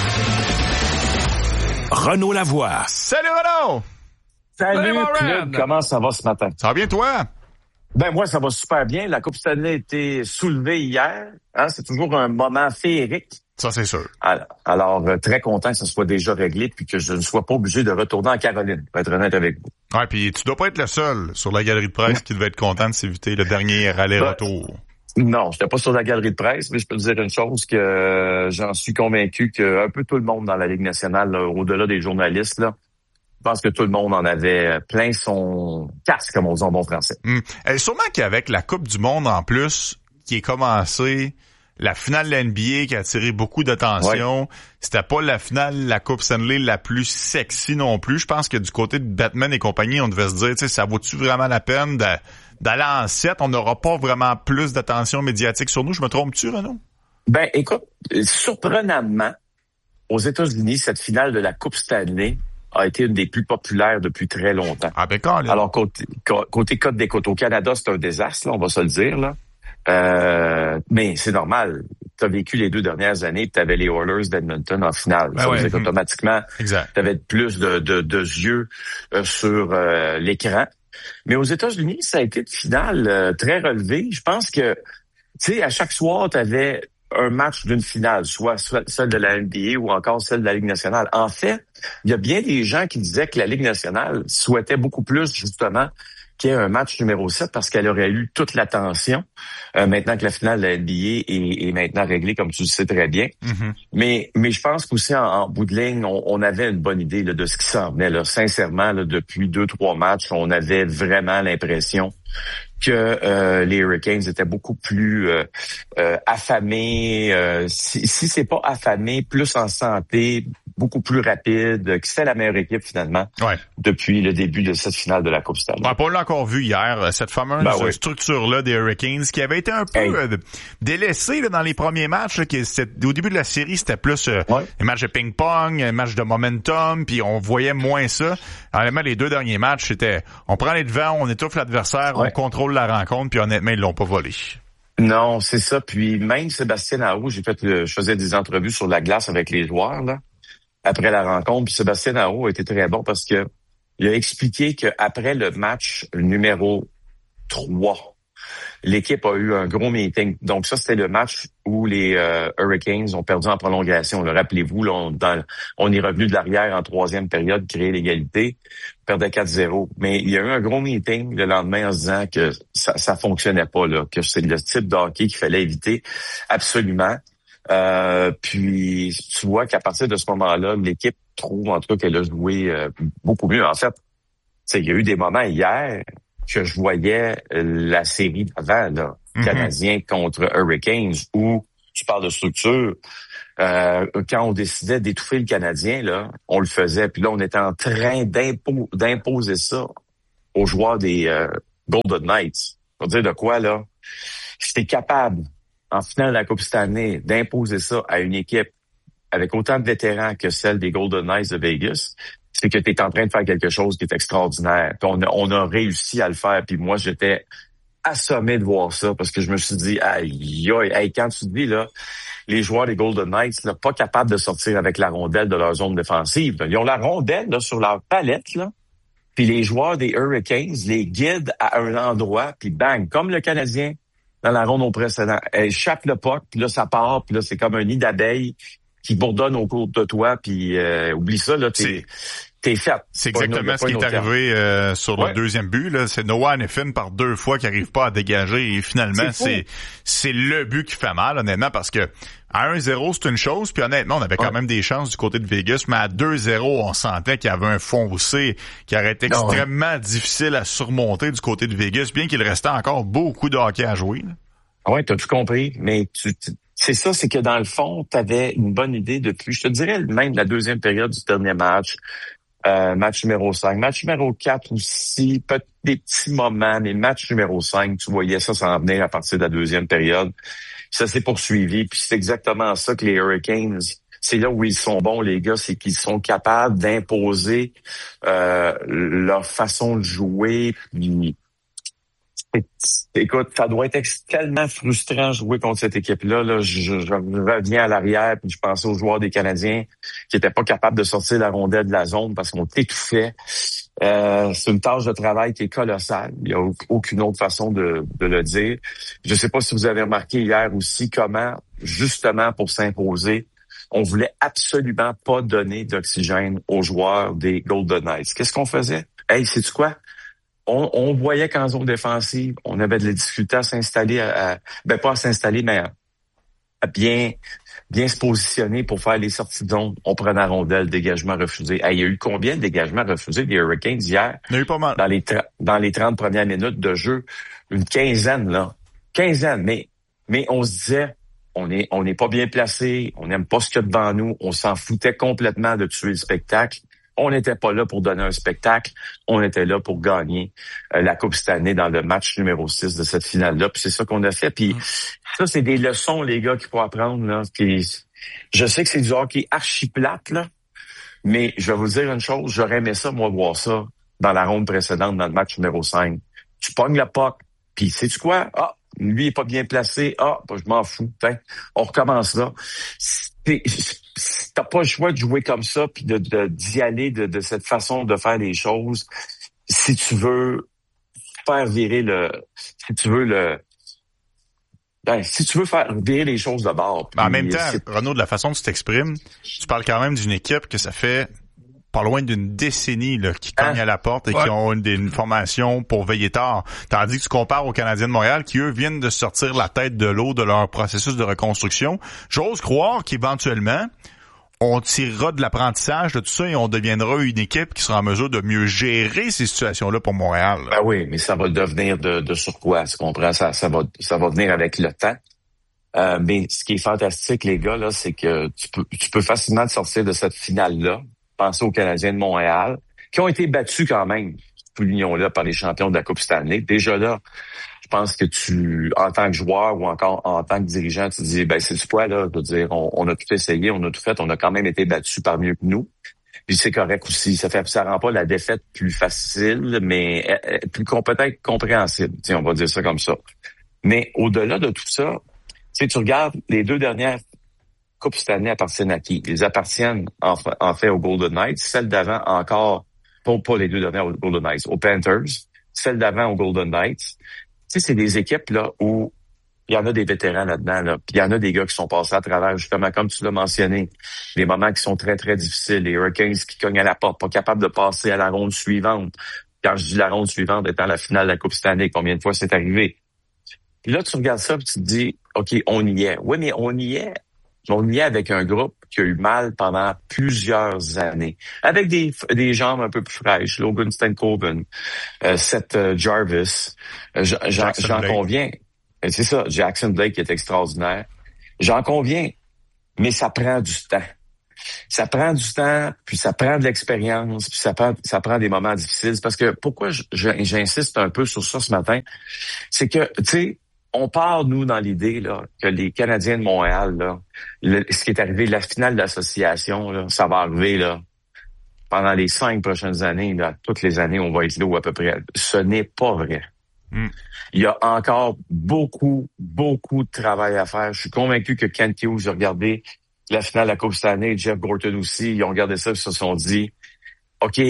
Renaud Lavoie. Salut Renaud! Salut Claude, comment ça va ce matin? Ça va bien toi? Ben moi, ça va super bien. La Coupe Stanley a été soulevée hier. Hein? C'est toujours un moment féerique. Ça, c'est sûr. Alors, très content que ça soit déjà réglé puis que je ne sois pas obligé de retourner en Caroline, pour être honnête avec vous. Ouais, puis tu dois pas être le seul sur la galerie de presse qui devait être content de s'éviter le dernier aller-retour. Non, j'étais pas sur la galerie de presse, mais je peux te dire une chose que j'en suis convaincu que un peu tout le monde dans la Ligue nationale, là, au-delà des journalistes, là, je pense que tout le monde en avait plein son casque, comme on dit en bon français. Et sûrement qu'avec la Coupe du Monde en plus, qui est commencée, la finale de la NBA qui a attiré beaucoup d'attention, c'était pas la finale de la Coupe Stanley la plus sexy non plus. Je pense que du côté de Batman et compagnie, on devait se dire, tu sais, ça vaut-tu vraiment la peine d'aller en 7? On n'aura pas vraiment plus d'attention médiatique sur nous. Je me trompe-tu, Renaud? Ben, écoute, surprenamment, aux États-Unis, cette finale de la Coupe Stanley a été une des plus populaires depuis très longtemps. Ah ben quand, là? Alors, côté Côte des Côtes au Canada, c'est un désastre, là, on va se le dire, là. Mais c'est normal. Tu as vécu les 2 dernières années, tu avais les Oilers d'Edmonton en finale. Ben ça veut dire qu'automatiquement, tu avais plus de yeux sur l'écran. Mais aux États-Unis, ça a été une finale très relevée. Je pense que, tu sais, à chaque soir, tu avais un match d'une finale, soit celle de la NBA ou encore celle de la Ligue nationale. En fait, il y a bien des gens qui disaient que la Ligue nationale souhaitait beaucoup plus, justement, qu'il y ait un match numéro 7 parce qu'elle aurait eu toute l'attention maintenant que la finale de la NBA est maintenant réglée, comme tu le sais très bien. Mais je pense qu'aussi en bout de ligne, on avait une bonne idée là, de ce qui s'en venait. Là. Sincèrement, là, depuis 2-3 matchs, on avait vraiment l'impression que les Hurricanes étaient beaucoup plus affamés. Si c'est pas affamé, plus en santé, beaucoup plus rapide, que c'était la meilleure équipe finalement depuis le début de cette finale de la Coupe Stanley. On l'a encore vu hier, cette fameuse structure-là des Hurricanes qui avait été un peu délaissée là, dans les premiers matchs. Là, au début de la série, c'était plus un match de ping-pong, un match de momentum, puis on voyait moins ça. Honnêtement, les 2 derniers matchs, c'était on prend les devants, on étouffe l'adversaire, on contrôle la rencontre, puis honnêtement, ils l'ont pas volé. Non, c'est ça. Puis même Sébastien Aho, je faisais des entrevues sur la glace avec les joueurs, là. après la rencontre. Puis Sébastien Aho a été très bon parce que il a expliqué qu'après le match numéro 3, l'équipe a eu un gros meeting. Donc ça, c'était le match où les Hurricanes ont perdu en prolongation. Là, rappelez-vous, là, on est revenu de l'arrière en troisième période, créer l'égalité, perdait 4-0. Mais il y a eu un gros meeting le lendemain en se disant que ça fonctionnait pas, là, que c'est le type de hockey qu'il fallait éviter absolument. Puis tu vois qu'à partir de ce moment-là, l'équipe trouve en tout cas qu'elle a joué beaucoup mieux. En fait, il y a eu des moments hier que je voyais la série d'avant, là, Canadiens contre Hurricanes, où tu parles de structure. Quand on décidait d'étouffer le Canadien, là, on le faisait. Puis là, on était en train d'imposer ça aux joueurs des Golden Knights. Pour dire de quoi, là? J'étais capable, en finale de la Coupe cette année, d'imposer ça à une équipe avec autant de vétérans que celle des Golden Knights de Vegas. C'est que tu es en train de faire quelque chose qui est extraordinaire. Puis on a réussi à le faire. Puis moi, j'étais assommé de voir ça parce que je me suis dit, aïe, quand tu te dis, là, les joueurs des Golden Knights, là, pas capables de sortir avec la rondelle de leur zone défensive. Ils ont la rondelle, là, sur leur palette, là. Puis les joueurs des Hurricanes les guident à un endroit, puis bang, comme le Canadien dans la ronde au précédent. Elle chape le puck, puis là, ça part, puis là, c'est comme un nid d'abeilles qui bourdonne au cours de toi, puis oublie ça, là, t'es fait. C'est exactement ce qui est arrivé sur le deuxième but. Là. C'est Noah Hanifin par 2 fois qui arrive pas à dégager et finalement, c'est le but qui fait mal, honnêtement, parce que à 1-0, c'est une chose, puis honnêtement, on avait quand même des chances du côté de Vegas, mais à 2-0, on sentait qu'il y avait un foncé qui aurait été extrêmement difficile à surmonter du côté de Vegas, bien qu'il restait encore beaucoup de hockey à jouer. Oui, t'as tout compris, mais c'est ça, c'est que dans le fond, t'avais une bonne idée depuis, je te dirais même la deuxième période du dernier match. Match numéro 5. Match numéro 4 aussi, peut-être des petits moments, mais match numéro 5, tu voyais ça s'en venir à partir de la deuxième période. Ça s'est poursuivi, puis c'est exactement ça que les Hurricanes, c'est là où ils sont bons, les gars, c'est qu'ils sont capables d'imposer leur façon de jouer. Puis, écoute, ça doit être tellement frustrant de jouer contre cette équipe-là. Là. Je reviens à l'arrière, puis je pensais aux joueurs des Canadiens qui étaient pas capables de sortir la rondelle de la zone parce qu'on t'étouffait. C'est une tâche de travail qui est colossale. Il n'y a aucune autre façon de le dire. Je sais pas si vous avez remarqué hier aussi comment, justement pour s'imposer, on voulait absolument pas donner d'oxygène aux joueurs des Golden Knights. Qu'est-ce qu'on faisait? Hey, sais-tu quoi? On voyait qu'en zone défensive, on avait de la difficulté à s'installer, pas à s'installer, mais à bien se positionner pour faire les sorties de zone. On prenait la rondelle, dégagement refusé. Il y a eu combien de dégagements refusés des Hurricanes hier? Il y a eu pas mal. Dans les 30 premières minutes de jeu. Une quinzaine, là. Mais on se disait, on n'est pas bien placé, on n'aime pas ce qu'il y a devant nous, on s'en foutait complètement de tuer le spectacle. On n'était pas là pour donner un spectacle. On était là pour gagner la Coupe cette année dans le match numéro 6 de cette finale-là. Puis c'est ça qu'on a fait. Puis ça, c'est des leçons, les gars, qu'il faut apprendre. Là. Puis je sais que c'est du hockey archi plate, là. Mais je vais vous dire une chose. J'aurais aimé ça, moi, voir ça dans la ronde précédente, dans le match numéro 5. Tu pognes la puck. Puis sais-tu quoi? Lui, il est pas bien placé. Je m'en fous. On recommence là. T'as pas le choix de jouer comme ça puis d'y aller de cette façon de faire les choses si tu veux faire virer faire virer les choses de bord. En même temps, Renaud, de la façon que tu t'exprimes, tu parles quand même d'une équipe que ça fait pas loin d'une décennie là, qui cognent à la porte et qui ont une formation pour veiller tard. Tandis que tu compares aux Canadiens de Montréal qui, eux, viennent de sortir la tête de l'eau de leur processus de reconstruction. J'ose croire qu'éventuellement, on tirera de l'apprentissage de tout ça et on deviendra une équipe qui sera en mesure de mieux gérer ces situations-là pour Montréal. Ben oui, mais ça va devenir de surcroît, tu comprends? Ça va venir avec le temps. Mais ce qui est fantastique, les gars, là, c'est que tu peux facilement te sortir de cette finale-là. Pensez aux Canadiens de Montréal, qui ont été battus quand même, soulignons-là, par les champions de la Coupe Stanley. Déjà là, je pense que en tant que joueur ou encore en tant que dirigeant, tu te dis, c'est du quoi, là, de dire, on a tout essayé, on a tout fait, on a quand même été battus par mieux que nous. Puis c'est correct aussi. Ça rend pas la défaite plus facile, mais plus peut-être compréhensible. On va dire ça comme ça. Mais au-delà de tout ça, tu regardes les 2 dernières Coupe Stanley appartiennent à qui? Ils appartiennent en fait aux Golden Knights. Celle d'avant encore, pas les deux dernières aux Golden Knights, aux Panthers. Celle d'avant aux Golden Knights. Tu sais, c'est des équipes là où il y en a des vétérans là-dedans, là. Puis il y en a des gars qui sont passés à travers, justement, comme tu l'as mentionné, des moments qui sont très, très difficiles. Les Hurricanes qui cognent à la porte, pas capables de passer à la ronde suivante. Quand je dis la ronde suivante, étant la finale de la Coupe Stanley, combien de fois c'est arrivé? Puis là, tu regardes ça et tu te dis, OK, on y est. Oui, mais on y est. On y est avec un groupe qui a eu mal pendant plusieurs années. Avec des jambes un peu plus fraîches. Logan Stankoven, Seth Jarvis. J'en conviens. C'est ça, Jackson Blake qui est extraordinaire. J'en conviens, mais ça prend du temps. Ça prend du temps, puis ça prend de l'expérience, puis ça prend des moments difficiles. Parce que pourquoi j'insiste un peu sur ça ce matin, c'est que, tu sais, on part, nous, dans l'idée là que les Canadiens de Montréal, là, ce qui est arrivé, la finale de l'association, là, ça va arriver là pendant les 5 prochaines années. Là, toutes les années, on va être là ou à peu près. Ce n'est pas vrai. Il y a encore beaucoup de travail à faire. Je suis convaincu que Kent Hughes a regardé la finale de la Coupe Stanley, Jeff Gorton aussi, ils ont regardé ça et se sont dit, OK,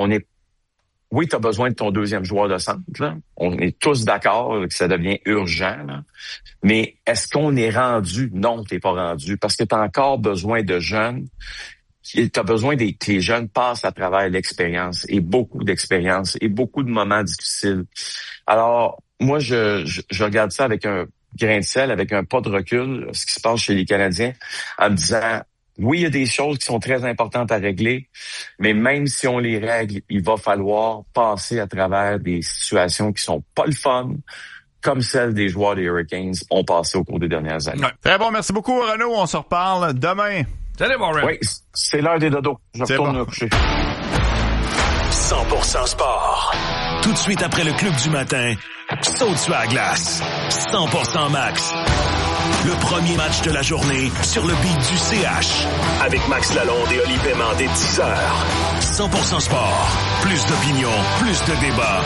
oui, tu as besoin de ton deuxième joueur de centre, là. On est tous d'accord que ça devient urgent, là. Mais est-ce qu'on est rendu? Non, t'es pas rendu, parce que tu as encore besoin de jeunes. Tu as besoin que tes jeunes passent à travers l'expérience et beaucoup d'expérience et beaucoup de moments difficiles. Alors, moi, je regarde ça avec un grain de sel, avec un pas de recul, ce qui se passe chez les Canadiens, en me disant, oui, il y a des choses qui sont très importantes à régler, mais même si on les règle, il va falloir passer à travers des situations qui sont pas le fun, comme celles des joueurs des Hurricanes ont passé au cours des dernières années. Ouais. Très bon, merci beaucoup, Renaud. On se reparle demain. Salut, mon Ren. Oui, c'est l'heure des dodos. Je retourne me coucher. 100% sport. Tout de suite après le club du matin, saute sur la glace. 100% max. Le premier match de la journée sur le beat du CH. Avec Max Lalonde et Oli Paiement dès 10h. 100% sport. Plus d'opinion, plus de débat,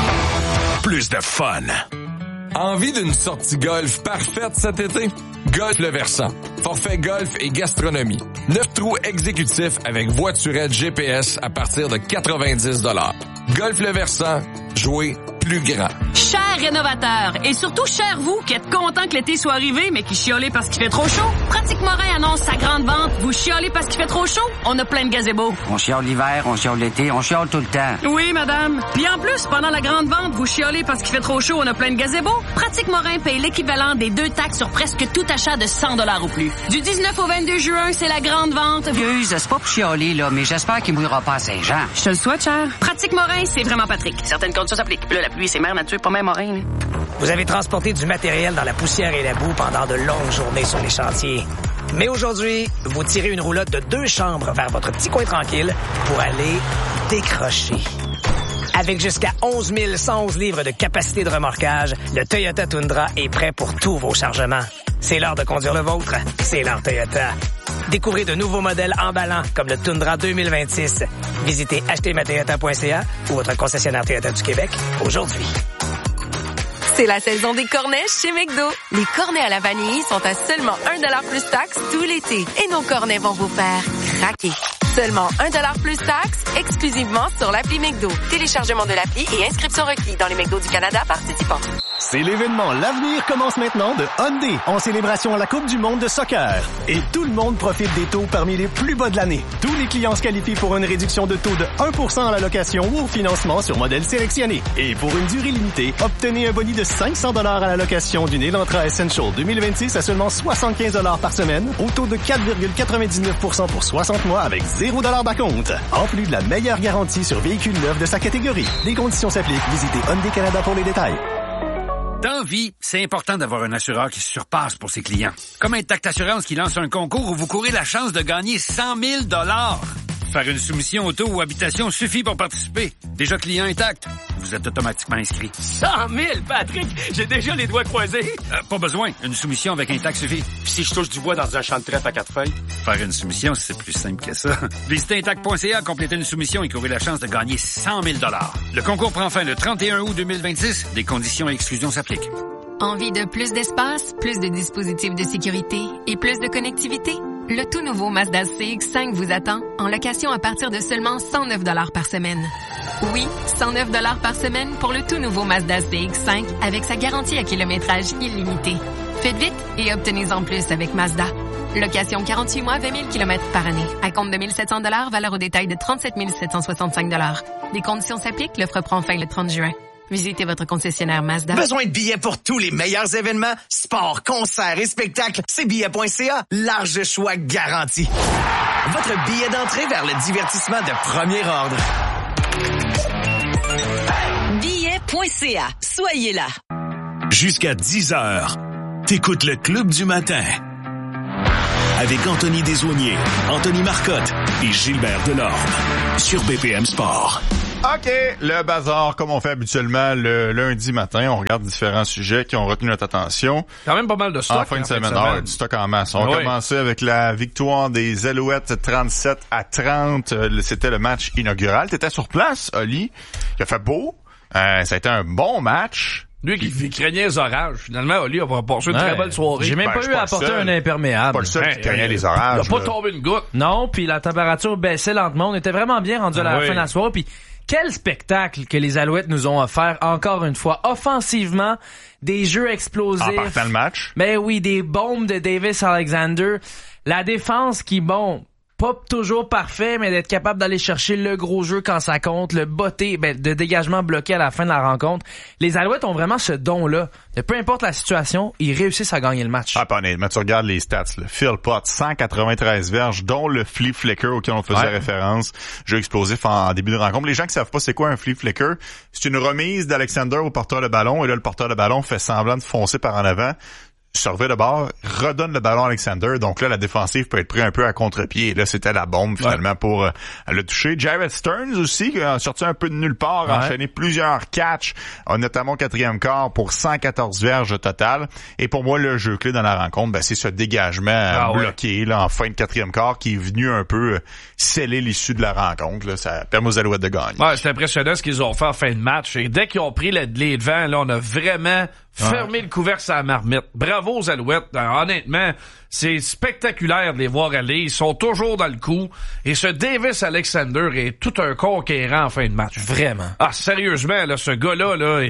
plus de fun. Envie d'une sortie golf parfaite cet été? Golf Le Versant. Forfait golf et gastronomie. 9 trous exécutifs avec voiturette GPS à partir de 90 $. Golf Le Versant. Jouer plus grand. Chers rénovateurs, et surtout chers vous qui êtes contents que l'été soit arrivé, mais qui chiolez parce qu'il fait trop chaud, Pratique Morin annonce sa grande vente. Vous chiolez parce qu'il fait trop chaud? On a plein de gazebos. On chiole l'hiver, on chiole l'été, on chiole tout le temps. Oui, madame. Puis en plus, pendant la grande vente, vous chiolez parce qu'il fait trop chaud, on a plein de gazebos. Pratique Morin paye l'équivalent des 2 taxes sur presque tout achat de 100 $ ou plus. Du 19 au 22 juin, c'est la grande vente. Excuse, c'est pas pour chialer, là, mais j'espère qu'il mouillera pas à Saint-Jean. Je te le souhaite, cher. Pratique Morin, c'est vraiment Patrick. Certaines conditions s'appliquent. Puis là, la pluie, c'est mère nature, pas même Morin. Là. Vous avez transporté du matériel dans la poussière et la boue pendant de longues journées sur les chantiers. Mais aujourd'hui, vous tirez une roulotte de 2 chambres vers votre petit coin tranquille pour aller décrocher. Avec jusqu'à 11 111 livres de capacité de remorquage, le Toyota Tundra est prêt pour tous vos chargements. C'est l'heure de conduire le vôtre. C'est l'heure Toyota. Découvrez de nouveaux modèles emballants comme le Tundra 2026. Visitez achetezmatoyota.ca ou votre concessionnaire Toyota du Québec aujourd'hui. C'est la saison des cornets chez McDo. Les cornets à la vanille sont à seulement 1$ plus taxes tout l'été. Et nos cornets vont vous faire craquer. Seulement 1$ plus taxes, exclusivement sur l'appli McDo. Téléchargement de l'appli et inscription requis dans les McDo du Canada participants. C'est l'événement L'Avenir commence maintenant de Hyundai en célébration à la Coupe du monde de soccer. Et tout le monde profite des taux parmi les plus bas de l'année. Tous les clients se qualifient pour une réduction de taux de 1% à la location ou au financement sur modèle sélectionné. Et pour une durée limitée, obtenez un boni de 500 $ à la location d'une Elantra Essential 2026 à seulement 75 $ par semaine, au taux de 4,99% pour 60 mois avec 0 $ d'acompte. En plus de la meilleure garantie sur véhicules neufs de sa catégorie. Les conditions s'appliquent. Visitez Hyundai Canada pour les détails. Dans vie, c'est important d'avoir un assureur qui se surpasse pour ses clients. Comme Intact Assurance qui lance un concours où vous courez la chance de gagner 100 000 $. Faire une soumission auto ou habitation suffit pour participer. Déjà client Intact, vous êtes automatiquement inscrit. 100 000, Patrick! J'ai déjà les doigts croisés. Pas besoin. Une soumission avec Intact suffit. Puis si je touche du bois dans un champ de trèfle à 4 feuilles? Faire une soumission, c'est plus simple que ça. Visitez Intact.ca, complétez une soumission et courez la chance de gagner 100 000 $. Le concours prend fin le 31 août 2026. Des conditions et exclusions s'appliquent. Envie de plus d'espace, plus de dispositifs de sécurité et plus de connectivité? Le tout nouveau Mazda CX-5 vous attend en location à partir de seulement 109 $ par semaine. Oui, 109 $ par semaine pour le tout nouveau Mazda CX-5 avec sa garantie à kilométrage illimité. Faites vite et obtenez-en plus avec Mazda. Location 48 mois, 20 000 km par année. À compte de 1 700 $, valeur au détail de 37 765 $. Les conditions s'appliquent, l'offre prend fin le 30 juin. Visitez votre concessionnaire Mazda. Besoin de billets pour tous les meilleurs événements? Sport, concerts et spectacles, c'est billets.ca. Large choix garanti. Votre billet d'entrée vers le divertissement de premier ordre. Billets.ca. Soyez là. Jusqu'à 10h, t'écoutes le Club du matin. Avec Anthony Desaulniers, Anthony Marcotte et Gilbert Delorme. Sur BPM Sport. OK, le bazar, comme on fait habituellement le lundi matin. On regarde différents sujets qui ont retenu notre attention. Quand même pas mal de stock. En fin de semaine. Du stock en masse. On va commencer avec la victoire des Alouettes 37-30. C'était le match inaugural. T'étais sur place, Oli. Il a fait beau. Ça a été un bon match. Lui qui craignait les orages. Finalement, Oli a passé une très belle soirée. J'ai même pas eu à apporter un imperméable. Pas le seul qui craignait les orages. Il a pas tombé une goutte. Non, puis la température baissait lentement. On était vraiment bien rendu à la fin de la soirée. Puis quel spectacle que les Alouettes nous ont offert encore une fois. Offensivement, des jeux explosifs. En partant le match. Ben oui, des bombes de Davis Alexander. La défense qui, pas toujours parfait, mais d'être capable d'aller chercher le gros jeu quand ça compte, le botté, de dégagement bloqué à la fin de la rencontre. Les Alouettes ont vraiment ce don-là. De peu importe la situation, ils réussissent à gagner le match. Ah, honnêtement, tu regardes les stats, là. Phil Potts, 193 verges, dont le flea flicker auquel on faisait référence. Jeu explosif en début de rencontre. Les gens qui savent pas c'est quoi un flea flicker, c'est une remise d'Alexander au porteur de ballon, et là, le porteur de ballon fait semblant de foncer par en avant. Se revient de bord, redonne le ballon à Alexander. Donc là, la défensive peut être prise un peu à contre-pied. Et là, c'était la bombe, finalement, pour le toucher. Jared Stearns aussi, qui a sorti un peu de nulle part, a enchaîné plusieurs catchs, notamment au quatrième quart, pour 114 verges au total. Et pour moi, le jeu clé dans la rencontre, c'est ce dégagement bloqué là en fin de quatrième quart qui est venu un peu sceller l'issue de la rencontre. Là. Ça permet aux Alouettes de gagner. Ouais, c'est impressionnant ce qu'ils ont fait en fin de match. Et dès qu'ils ont pris les devants, là, on a vraiment fermé le couvercle sur la marmite. Bravo aux Alouettes. Honnêtement, c'est spectaculaire de les voir aller. Ils sont toujours dans le coup. Et ce Davis Alexander est tout un conquérant en fin de match. Vraiment. Ah, sérieusement, là, ce gars-là, là,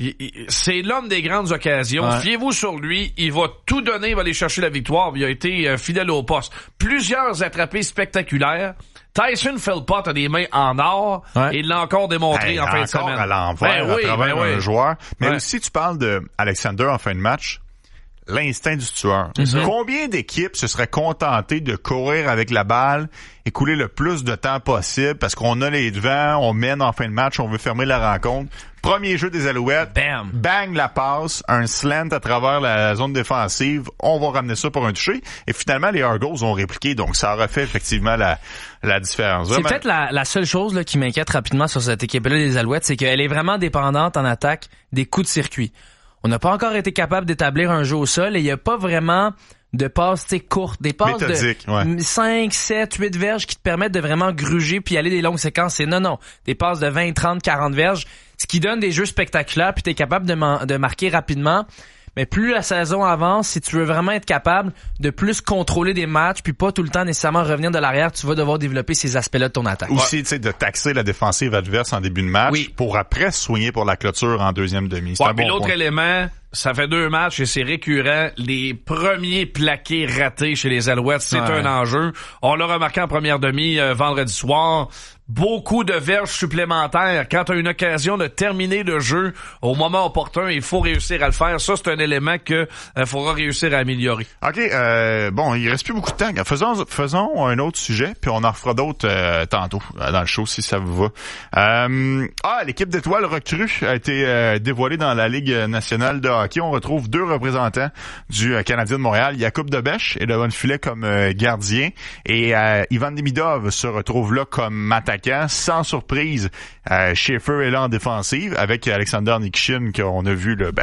c'est l'homme des grandes occasions. Fiez-vous sur lui. Il va tout donner. Il va aller chercher la victoire. Il a été fidèle au poste. Plusieurs attrapés spectaculaires. Tyson Philpott a des mains en or et il l'a encore démontré en fin de semaine. À l'envers, à travers un joueur. Mais aussi, tu parles de Alexander en fin de match. L'instinct du tueur. Combien d'équipes se seraient contentées de courir avec la balle et couler le plus de temps possible parce qu'on a les devants, on mène en fin de match, on veut fermer la rencontre. Premier jeu des Alouettes. Bam. Bang la passe, un slant à travers la zone défensive. On va ramener ça pour un toucher. Et finalement, les Argos ont répliqué. Donc, ça aurait fait effectivement la différence. C'est peut-être la seule chose là, qui m'inquiète rapidement sur cette équipe-là des Alouettes, c'est qu'elle est vraiment dépendante en attaque des coups de circuit. On n'a pas encore été capable d'établir un jeu au sol et il n'y a pas vraiment de passes courtes, des passes méthodiques, de 5, 7, 8 verges qui te permettent de vraiment gruger puis aller des longues séquences. C'est non, des passes de 20, 30, 40 verges, ce qui donne des jeux spectaculaires puis t'es capable de marquer rapidement. Mais plus la saison avance, si tu veux vraiment être capable de plus contrôler des matchs puis pas tout le temps nécessairement revenir de l'arrière, tu vas devoir développer ces aspects-là de ton attaque. Aussi, tu sais, de taxer la défensive adverse en début de match pour après soigner pour la clôture en deuxième demi. C'est un bon l'autre point. Élément, ça fait 2 matchs et c'est récurrent. Les premiers plaqués ratés chez les Alouettes, c'est un enjeu. On l'a remarqué en première demi vendredi soir. Beaucoup de verges supplémentaires. Quand tu as une occasion de terminer le jeu au moment opportun, il faut réussir à le faire. Ça, c'est un élément que faudra réussir à améliorer. OK, bon, il reste plus beaucoup de temps. Faisons un autre sujet, puis on en refera d'autres tantôt dans le show, si ça vous va. L'équipe d'étoiles recrues a été dévoilée dans la Ligue nationale de hockey. On retrouve 2 représentants du Canadien de Montréal. Jakub Debèche et Devon Filet comme gardien. Et Ivan Demidov se retrouve là comme attaquant. Sans surprise, Schaefer est là en défensive avec Alexander Nikishin qu'on a vu là,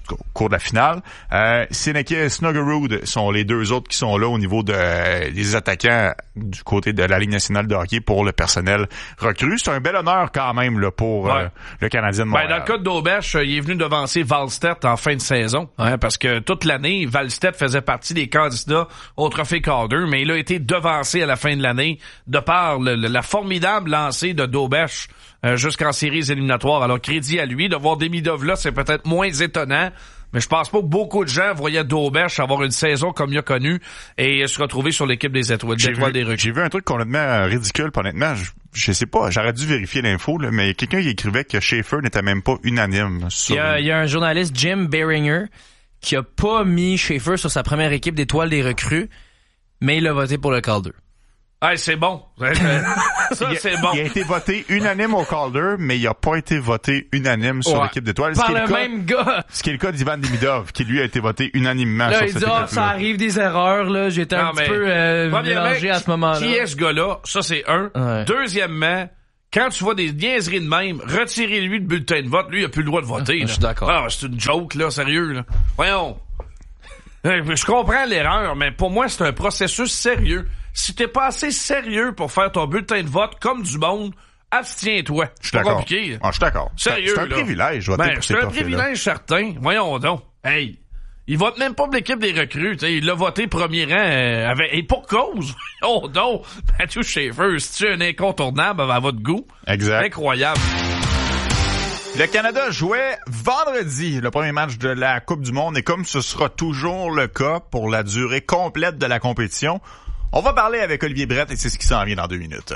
cours de la finale. Seneke et Snuggerud sont les deux autres qui sont là au niveau des attaquants du côté de la Ligue nationale de hockey pour le personnel recru. C'est un bel honneur quand même là, pour le Canadien de Montréal. Dans le cas de Dauberge, il est venu devancer Wallstedt en fin de saison, parce que toute l'année, Wallstedt faisait partie des candidats au Trophée Calder, mais il a été devancé à la fin de l'année de par la formidable lancée de Dauberge jusqu'en séries éliminatoires. Alors, crédit à lui. De voir Demidov là, c'est peut-être moins étonnant, mais je pense pas que beaucoup de gens voyaient Dauberge avoir une saison comme il a connu et se retrouver sur l'équipe des étoiles des recrues. J'ai vu un truc complètement ridicule, honnêtement. Je sais pas, j'aurais dû vérifier l'info, là, mais il y a quelqu'un qui écrivait que Schaefer n'était même pas unanime. Il y a un journaliste, Jim Beringer, qui a pas mis Schaefer sur sa première équipe d'étoiles des recrues, mais il a voté pour le Calder. C'est bon. Ça, c'est bon. Il a été voté unanime au Calder, mais il a pas été voté unanime sur l'équipe d'étoiles. Par le même gars. Ce qui est le cas d'Ivan Demidov, qui lui a été voté unanimement là, sur il cette dit, équipe-là. ça arrive des erreurs, là. J'étais un petit peu mélangé à ce moment-là. Qui est ce gars-là? Ça, c'est un. Ouais. Deuxièmement, quand tu vois des niaiseries de même, retirez-lui le bulletin de vote. Lui, il a plus le droit de voter. Je suis d'accord. Alors, c'est une joke, là, sérieux, là. Voyons. Je comprends l'erreur, mais pour moi, c'est un processus sérieux. Si t'es pas assez sérieux pour faire ton bulletin de vote comme du monde, abstiens-toi. Je suis d'accord. Compliqué. Je suis d'accord. Sérieux, c'est un privilège, voter pour ces c'est un trophées-là. privilège certain. Voyons donc. Hey, il vote même pas pour l'équipe des recrues. T'sais, il l'a voté premier rang et pour cause. Oh donc, Matthew Schaefer, si tu es un incontournable à votre goût. Exact. Incroyable. Le Canada jouait vendredi le premier match de la Coupe du Monde et comme ce sera toujours le cas pour la durée complète de la compétition, on va parler avec Olivier Brett et c'est ce qui s'en vient dans 2 minutes.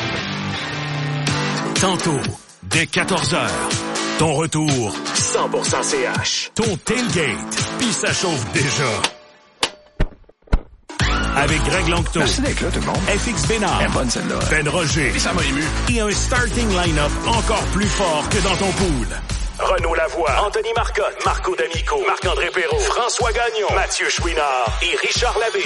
Tantôt, dès 14h, ton retour 100% CH. Ton tailgate, puis ça chauffe déjà. Avec Greg Longto. Merci d'être là, tout le monde. FX Bénard. Bonne celle-là. Ben Roger. Puis ça m'a ému. Et un starting line-up encore plus fort que dans ton pool. Renaud Lavoie, Anthony Marcotte, Marco D'Amico, Marc-André Perrault, François Gagnon, Mathieu Chouinard et Richard Labbé.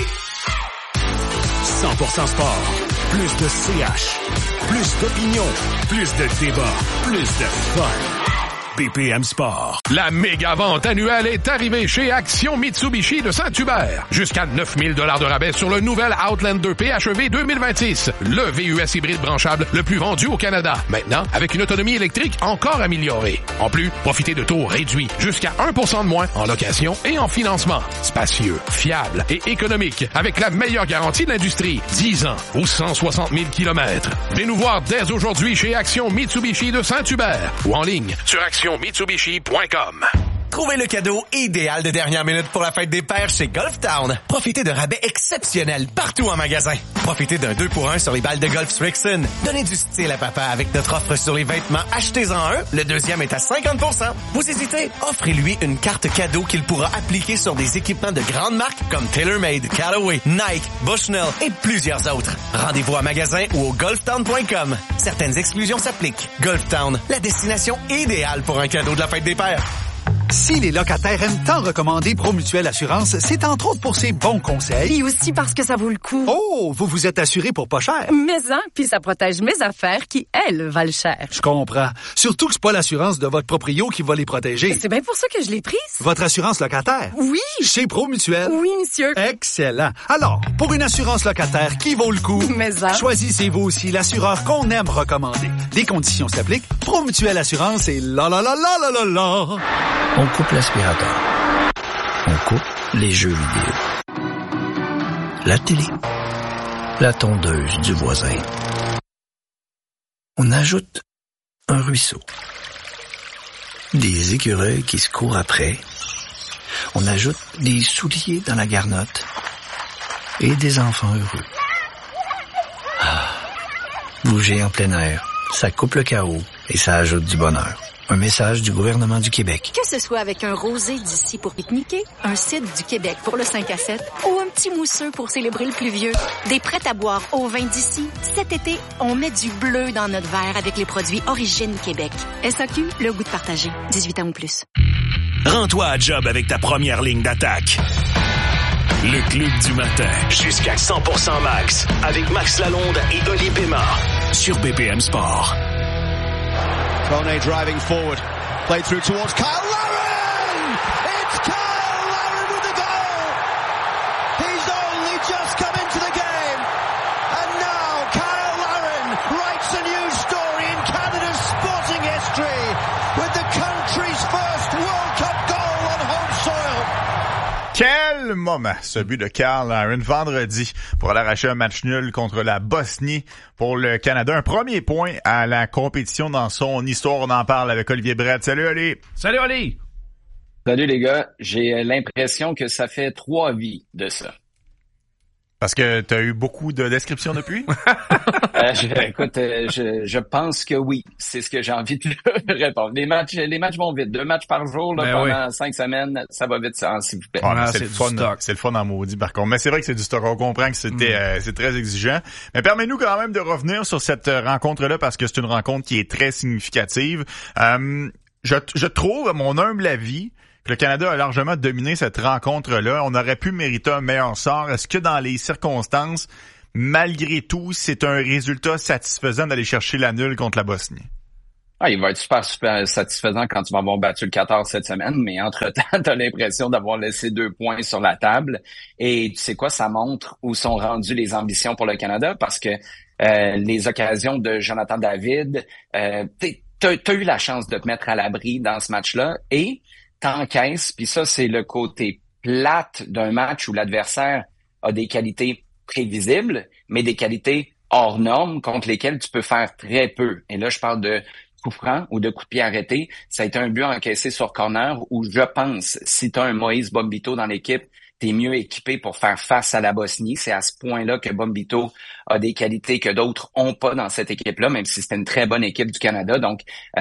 100% sport. Plus de CH. Plus d'opinion. Plus de débat. Plus de fun. BPM Sport. La méga vente annuelle est arrivée chez Action Mitsubishi de Saint-Hubert. Jusqu'à 9 000 $ de rabais sur le nouvel Outlander PHEV 2026. Le VUS hybride branchable le plus vendu au Canada. Maintenant, avec une autonomie électrique encore améliorée. En plus, profitez de taux réduits. Jusqu'à 1% de moins en location et en financement. Spacieux, fiable et économique. Avec la meilleure garantie de l'industrie. 10 ans ou 160 000 km. Venez nous voir dès aujourd'hui chez Action Mitsubishi de Saint-Hubert. Ou en ligne sur actionmitsubishi.com. Trouvez le cadeau idéal de dernière minute pour la fête des pères chez Golf Town. Profitez de rabais exceptionnels partout en magasin. Profitez d'un 2-pour-1 sur les balles de golf Strixon. Donnez du style à papa avec notre offre sur les vêtements. Achetez-en un, le deuxième est à 50%. Vous hésitez? Offrez-lui une carte cadeau qu'il pourra appliquer sur des équipements de grandes marques comme TaylorMade, Callaway, Nike, Bushnell et plusieurs autres. Rendez-vous en magasin ou au golftown.com. Certaines exclusions s'appliquent. Golf Town, la destination idéale pour un cadeau de la fête des pères. Si les locataires aiment tant recommander Promutuelle Assurance, c'est entre autres pour ses bons conseils. Et aussi parce que ça vaut le coup. Oh, vous vous êtes assuré pour pas cher. Mais puis ça protège mes affaires qui, elles, valent cher. Je comprends. Surtout que c'est pas l'assurance de votre proprio qui va les protéger. C'est bien pour ça que je l'ai prise. Votre assurance locataire? Oui. Chez Promutuelle? Oui, monsieur. Excellent. Alors, pour une assurance locataire qui vaut le coup, choisissez-vous aussi l'assureur qu'on aime recommander. Les conditions s'appliquent. Promutuelle Assurance et la la la la la la la. On coupe l'aspirateur. On coupe les jeux vidéo. La télé. La tondeuse du voisin. On ajoute un ruisseau. Des écureuils qui se courent après. On ajoute des souliers dans la garnotte. Et des enfants heureux. Bouger en plein air, ça coupe le chaos et ça ajoute du bonheur. Un message du gouvernement du Québec. Que ce soit avec un rosé d'ici pour pique-niquer, un cidre du Québec pour le 5 à 7 ou un petit mousseux pour célébrer le pluvieux, des prêts à boire au vin d'ici, cet été, on met du bleu dans notre verre avec les produits Origine Québec. SAQ, le goût de partager. 18 ans ou plus. Rends-toi à job avec ta première ligne d'attaque. Le Club du matin. Jusqu'à 100% max. Avec Max Lalonde et Oli Pémard. Sur BPM Sport. Kone driving forward. Played through towards Kyle Lauren! Quel moment, ce but de Carl Larin vendredi pour aller arracher un match nul contre la Bosnie pour le Canada. Un premier point à la compétition dans son histoire. On en parle avec Olivier Brett. Salut Oli! Salut Oli! Salut les gars. J'ai l'impression que ça fait 3 vies de ça. Parce que tu as eu beaucoup de descriptions depuis? Je pense que oui. C'est ce que j'ai envie de répondre. Les matchs vont vite. 2 matchs par jour là, pendant 5 semaines, ça va vite, s'il vous plaît. C'est le fun. C'est le fun en maudit, par contre. Mais c'est vrai que c'est du stock. On comprend que c'est très exigeant. Mais permets-nous quand même de revenir sur cette rencontre-là parce que c'est une rencontre qui est très significative. Je trouve, à mon humble avis, que le Canada a largement dominé cette rencontre-là. On aurait pu mériter un meilleur sort. Est-ce que dans les circonstances, malgré tout, c'est un résultat satisfaisant d'aller chercher la nulle contre la Bosnie? Il va être super satisfaisant quand tu vas avoir battu le 14 cette semaine, mais entre-temps, tu as l'impression d'avoir laissé 2 points sur la table. Et tu sais quoi, ça montre où sont rendues les ambitions pour le Canada parce que les occasions de Jonathan David, t'as eu la chance de te mettre à l'abri dans ce match-là et t'encaisses, puis ça, c'est le côté plate d'un match où l'adversaire a des qualités prévisibles, mais des qualités hors normes contre lesquelles tu peux faire très peu. Et là, je parle de coup franc ou de coup de pied arrêté. Ça a été un but encaissé sur corner où je pense, si tu as un Moïse Bombito dans l'équipe, t'es mieux équipé pour faire face à la Bosnie. C'est à ce point-là que Bombito a des qualités que d'autres ont pas dans cette équipe-là, même si c'était une très bonne équipe du Canada. Donc,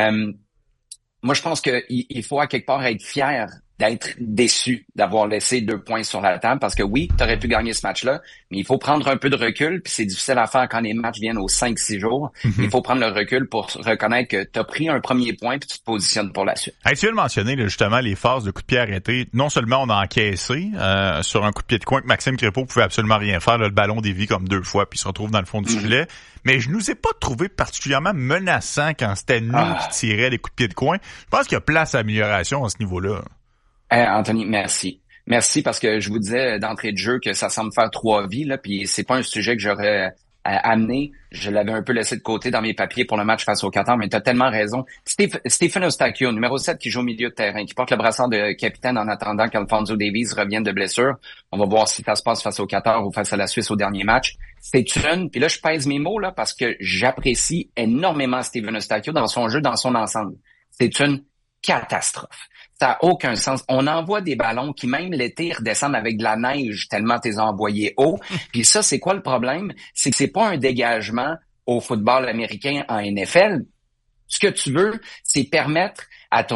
moi, je pense qu'il faut à quelque part être fier d'être déçu d'avoir laissé 2 points sur la table parce que oui, tu aurais pu gagner ce match-là, mais il faut prendre un peu de recul, puis c'est difficile à faire quand les matchs viennent aux 5-6 jours. Il faut prendre le recul pour reconnaître que tu as pris un premier point puis tu te positionnes pour la suite. Tu viens de mentionner là, justement les phases de coup de pied arrêté. Non seulement on a encaissé sur un coup de pied de coin que Maxime Crépeau pouvait absolument rien faire, là, le ballon dévie comme 2 fois puis il se retrouve dans le fond du filet, mais je nous ai pas trouvé particulièrement menaçant quand c'était nous qui tiraient les coups de pied de coin. Je pense qu'il y a place à amélioration à ce niveau-là. Anthony, merci. Merci parce que je vous disais d'entrée de jeu que ça semble faire 3 vies, là, puis c'est pas un sujet que j'aurais amené. Je l'avais un peu laissé de côté dans mes papiers pour le match face au Qatar, mais tu as tellement raison. Stephen Eustáquio, numéro 7, qui joue au milieu de terrain, qui porte le brassard de capitaine en attendant qu'Alphonso Davies revienne de blessure. On va voir si ça se passe face au Qatar ou face à la Suisse au dernier match. C'est une, puis là je pèse mes mots là parce que j'apprécie énormément Stephen Eustáquio dans son jeu, dans son ensemble. C'est une catastrophe. Ça n'a aucun sens. On envoie des ballons qui, même l'été, redescendent avec de la neige tellement t'es envoyés haut. Puis ça, c'est quoi le problème? C'est que c'est pas un dégagement au football américain en NFL. Ce que tu veux, c'est permettre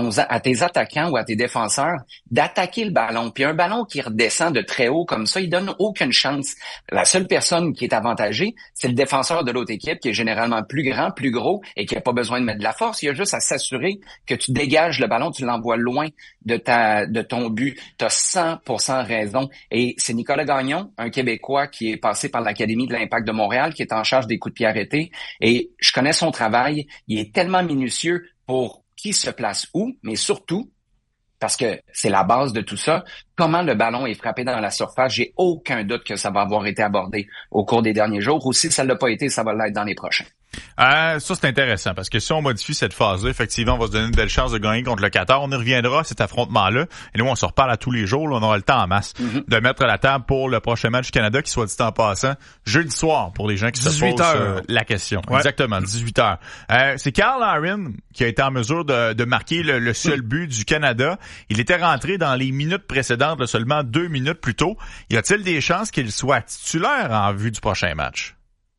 à tes attaquants ou à tes défenseurs d'attaquer le ballon. Puis un ballon qui redescend de très haut comme ça, il donne aucune chance. La seule personne qui est avantagée, c'est le défenseur de l'autre équipe qui est généralement plus grand, plus gros et qui n'a pas besoin de mettre de la force. Il y a juste à s'assurer que tu dégages le ballon, tu l'envoies loin de ton but. Tu as 100% raison. Et c'est Nicolas Gagnon, un Québécois qui est passé par l'Académie de l'Impact de Montréal, qui est en charge des coups de pied arrêtés. Et je connais son travail. Il est tellement minutieux pour qui se place où, mais surtout, parce que c'est la base de tout ça, comment le ballon est frappé dans la surface. J'ai aucun doute que ça va avoir été abordé au cours des derniers jours. Ou si ça ne l'a pas été, ça va l'être dans les prochains. Ça, c'est intéressant, parce que si on modifie cette phase-là, effectivement, on va se donner une belle chance de gagner contre le Qatar. On y reviendra à cet affrontement-là. Et nous, on se reparle à tous les jours. Là, on aura le temps en masse de mettre à la table pour le prochain match du Canada, qui soit dit en passant, jeudi soir, pour les gens qui se posent la question. Ouais. Exactement, 18h. C'est Carl Larin qui a été en mesure de marquer le seul but du Canada. Il était rentré dans les minutes précédentes, là, seulement 2 minutes plus tôt. Y a-t-il des chances qu'il soit titulaire en vue du prochain match?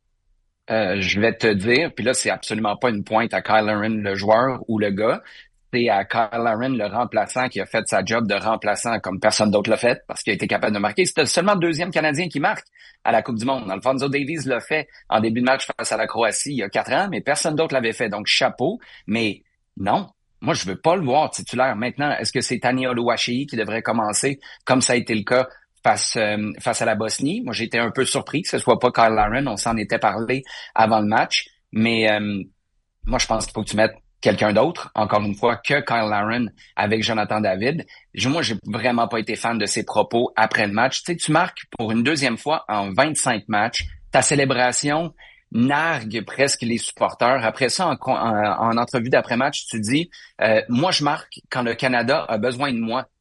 Je vais te dire, puis là, c'est absolument pas une pointe à Kyle Larin, le joueur ou le gars. C'est à Kyle Larin, le remplaçant, qui a fait sa job de remplaçant comme personne d'autre l'a fait, parce qu'il a été capable de marquer. C'était seulement le 2e Canadien qui marque à la Coupe du Monde. Alphonso Davies l'a fait en début de match face à la Croatie il y a 4 ans, mais personne d'autre l'avait fait. Donc, chapeau. Mais non, moi, je veux pas le voir titulaire. Maintenant, est-ce que c'est Tani Oluwaseyi qui devrait commencer, comme ça a été le cas face à la Bosnie? Moi, j'étais un peu surpris que ce soit pas Kyle Larin. On s'en était parlé avant le match. Mais moi, je pense qu'il faut que tu mettes quelqu'un d'autre, encore une fois, que Kyle Larin avec Jonathan David. Moi, j'ai vraiment pas été fan de ses propos après le match. Tu sais, tu marques pour une 2e fois en 25 matchs. Ta célébration nargue presque les supporters. Après ça, en entrevue d'après-match, tu dis moi, je marque quand le Canada a besoin de moi.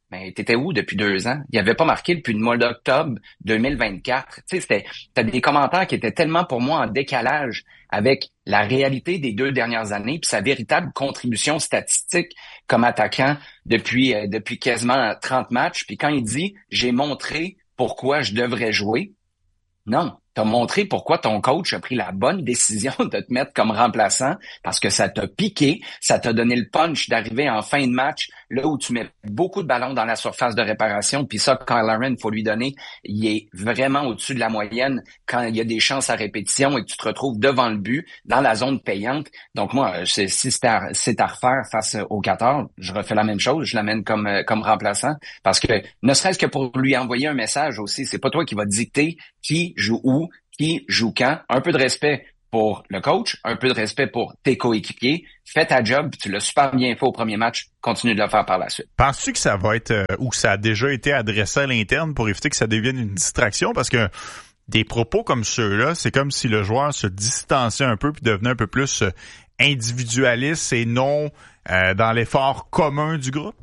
Mais t'étais où depuis 2 ans? Il avait pas marqué depuis le mois d'octobre 2024. Tu sais, t'as des commentaires qui étaient tellement pour moi en décalage avec la réalité des 2 dernières années puis sa véritable contribution statistique comme attaquant depuis quasiment 30 matchs. Puis quand il dit « j'ai montré pourquoi je devrais jouer », non. T'as montré pourquoi ton coach a pris la bonne décision de te mettre comme remplaçant parce que ça t'a piqué, ça t'a donné le punch d'arriver en fin de match, là où tu mets beaucoup de ballons dans la surface de réparation, puis ça, Kyle Larin, faut lui donner, il est vraiment au-dessus de la moyenne quand il y a des chances à répétition et que tu te retrouves devant le but, dans la zone payante. Donc moi, si c'est à refaire face au Qatar, je refais la même chose, je l'amène comme remplaçant, parce que ne serait-ce que pour lui envoyer un message aussi, c'est pas toi qui va dicter qui joue où, qui joue quand. Un peu de respect pour le coach, un peu de respect pour tes coéquipiers. Fais ta job, tu l'as super bien fait au premier match, continue de le faire par la suite. Penses-tu que ça va être, ou que ça a déjà été adressé à l'interne pour éviter que ça devienne une distraction? Parce que des propos comme ceux-là, c'est comme si le joueur se distanciait un peu puis devenait un peu plus individualiste et non dans l'effort commun du groupe?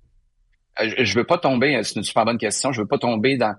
Je veux pas tomber, c'est une super bonne question, je veux pas tomber dans...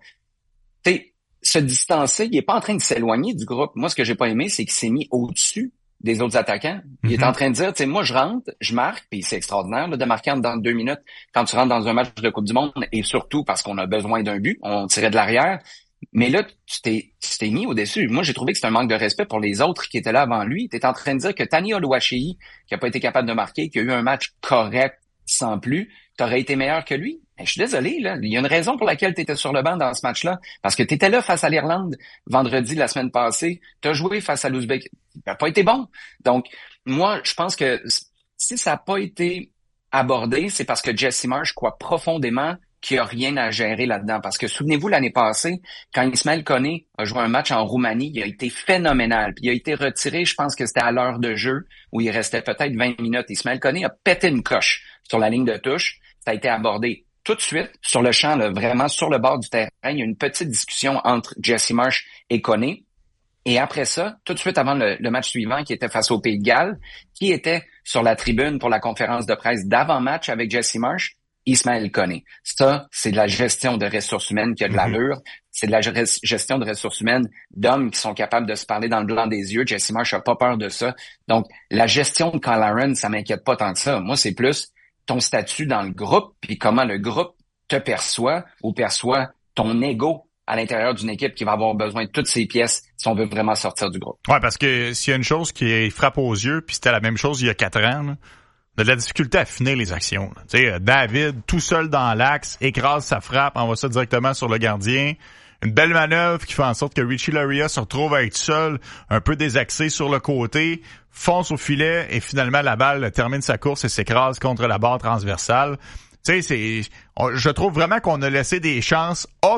Se distancer, il est pas en train de s'éloigner du groupe. Moi, ce que j'ai pas aimé, c'est qu'il s'est mis au-dessus des autres attaquants. Il est en train de dire, tu sais, moi, je rentre, je marque, puis c'est extraordinaire là, de marquer dans 2 minutes quand tu rentres dans un match de Coupe du Monde, et surtout parce qu'on a besoin d'un but, on tirait de l'arrière. Mais là, tu t'es mis au-dessus. Moi, j'ai trouvé que c'était un manque de respect pour les autres qui étaient là avant lui. Tu es en train de dire que Tani Oluwaseyi, qui a pas été capable de marquer, qui a eu un match correct sans plus, t'aurais été meilleur que lui? Je suis désolé, là. Il y a une raison pour laquelle tu étais sur le banc dans ce match-là. Parce que tu étais là face à l'Irlande vendredi la semaine passée. Tu as joué face à l'Ouzbékistan. Tu n'as pas été bon. Donc, moi, je pense que si ça n'a pas été abordé, c'est parce que Jesse Marsh croit profondément qu'il n'y a rien à gérer là-dedans. Parce que souvenez-vous, l'année passée, quand Ismaël Koné a joué un match en Roumanie, il a été phénoménal. Puis il a été retiré, je pense que c'était à l'heure de jeu, où il restait peut-être 20 minutes. Ismaël Koné a pété une coche sur la ligne de touche. Ça a été abordé tout de suite sur le champ, là, vraiment sur le bord du terrain. Il y a une petite discussion entre Jesse Marsh et Koné. Et après ça, tout de suite avant le match suivant, qui était face au Pays de Galles, qui était sur la tribune pour la conférence de presse d'avant-match avec Jesse Marsh, Ismaël Koné. Ça, c'est de la gestion de ressources humaines qui a de l'allure. C'est de la gestion de ressources humaines d'hommes qui sont capables de se parler dans le blanc des yeux. Jesse Marsh n'a pas peur de ça. Donc, la gestion de Kyle Larin, ça m'inquiète pas tant que ça. Moi, c'est plus ton statut dans le groupe, puis comment le groupe te perçoit ou perçoit ton ego à l'intérieur d'une équipe qui va avoir besoin de toutes ses pièces si on veut vraiment sortir du groupe. Ouais, parce que s'il y a une chose qui frappe aux yeux, puis c'était la même chose il y a 4 ans, là, on a de la difficulté à finir les actions. Tu sais, David, tout seul dans l'axe, écrase sa frappe, envoie ça directement sur le gardien. Une belle manœuvre qui fait en sorte que Richie Laryea se retrouve à être seul, un peu désaxé sur le côté, fonce au filet et finalement la balle termine sa course et s'écrase contre la barre transversale. Tu sais, je trouve vraiment qu'on a laissé des chances A++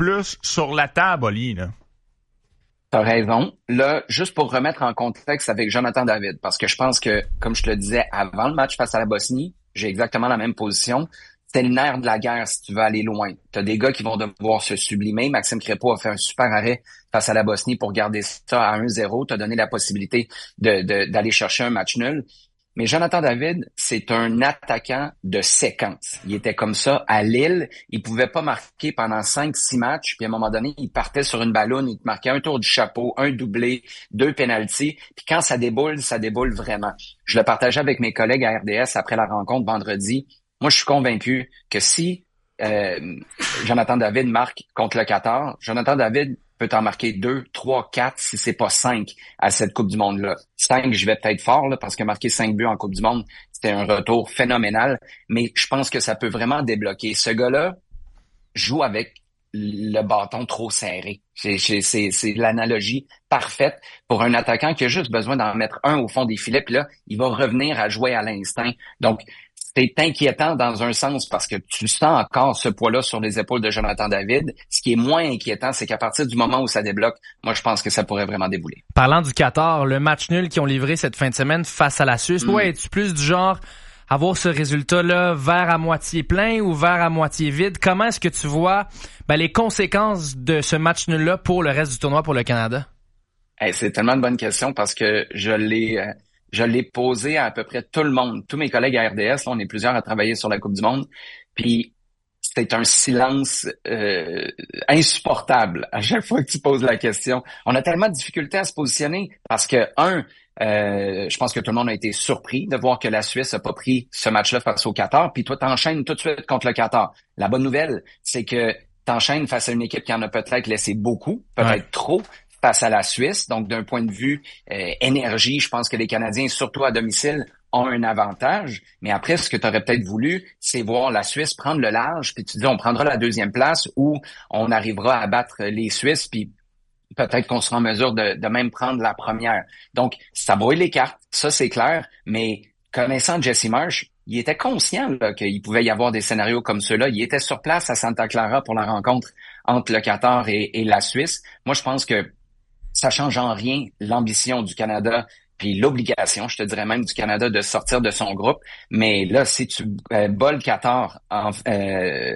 sur la table, Oli, là. T'as raison. Là, juste pour remettre en contexte avec Jonathan David, parce que je pense que, comme je te le disais avant le match face à la Bosnie, j'ai exactement la même position. C'est le nerf de la guerre si tu veux aller loin. T'as des gars qui vont devoir se sublimer. Maxime Crépeau a fait un super arrêt face à la Bosnie pour garder ça à 1-0. T'as donné la possibilité d'aller chercher un match nul. Mais Jonathan David, c'est un attaquant de séquence. Il était comme ça à Lille. Il pouvait pas marquer pendant 5-6 matchs. Puis à un moment donné, il partait sur une ballonne. Il te marquait un tour du chapeau, un doublé, 2 pénaltys. Puis quand ça déboule vraiment. Je le partageais avec mes collègues à RDS après la rencontre vendredi. Moi, je suis convaincu que si Jonathan David marque contre le Qatar, Jonathan David peut en marquer 2, 3, 4, si c'est pas 5 à cette Coupe du Monde-là. 5, je vais peut-être fort, là, parce que marquer 5 buts en Coupe du Monde, c'était un retour phénoménal. Mais je pense que ça peut vraiment débloquer. Ce gars-là joue avec le bâton trop serré. C'est l'analogie parfaite pour un attaquant qui a juste besoin d'en mettre un au fond des filets, puis là, il va revenir à jouer à l'instinct. Donc, c'est inquiétant dans un sens parce que tu sens encore ce poids-là sur les épaules de Jonathan David. Ce qui est moins inquiétant, c'est qu'à partir du moment où ça débloque, moi, je pense que ça pourrait vraiment débouler. Parlant du Qatar, le match nul qu'ils ont livré cette fin de semaine face à la Suisse, ouais, es-tu plus du genre à voir ce résultat-là verre à moitié plein ou verre à moitié vide? Comment est-ce que tu vois les conséquences de ce match nul-là pour le reste du tournoi pour le Canada? Hey, c'est tellement une bonne question parce que je l'ai posé à peu près tout le monde. Tous mes collègues à RDS, là, on est plusieurs à travailler sur la Coupe du Monde. Puis c'est un silence insupportable à chaque fois que tu poses la question. On a tellement de difficultés à se positionner parce que, je pense que tout le monde a été surpris de voir que la Suisse a pas pris ce match-là face au Qatar, puis toi, t'enchaînes tout de suite contre le Qatar. La bonne nouvelle, c'est que t'enchaînes face à une équipe qui en a peut-être laissé beaucoup, peut-être trop, face à la Suisse. Donc, d'un point de vue énergie, je pense que les Canadiens, surtout à domicile, ont un avantage. Mais après, ce que tu aurais peut-être voulu, c'est voir la Suisse prendre le large, puis tu dis, on prendra la deuxième place ou on arrivera à battre les Suisses, puis peut-être qu'on sera en mesure de même prendre la première. Donc, ça brouille les cartes, ça c'est clair, mais connaissant Jesse Marsh, il était conscient qu'il pouvait y avoir des scénarios comme ceux-là. Il était sur place à Santa Clara pour la rencontre entre le Qatar et la Suisse. Moi, je pense que ça change en rien l'ambition du Canada puis l'obligation, je te dirais même, du Canada de sortir de son groupe. Mais là, si tu bats le Qatar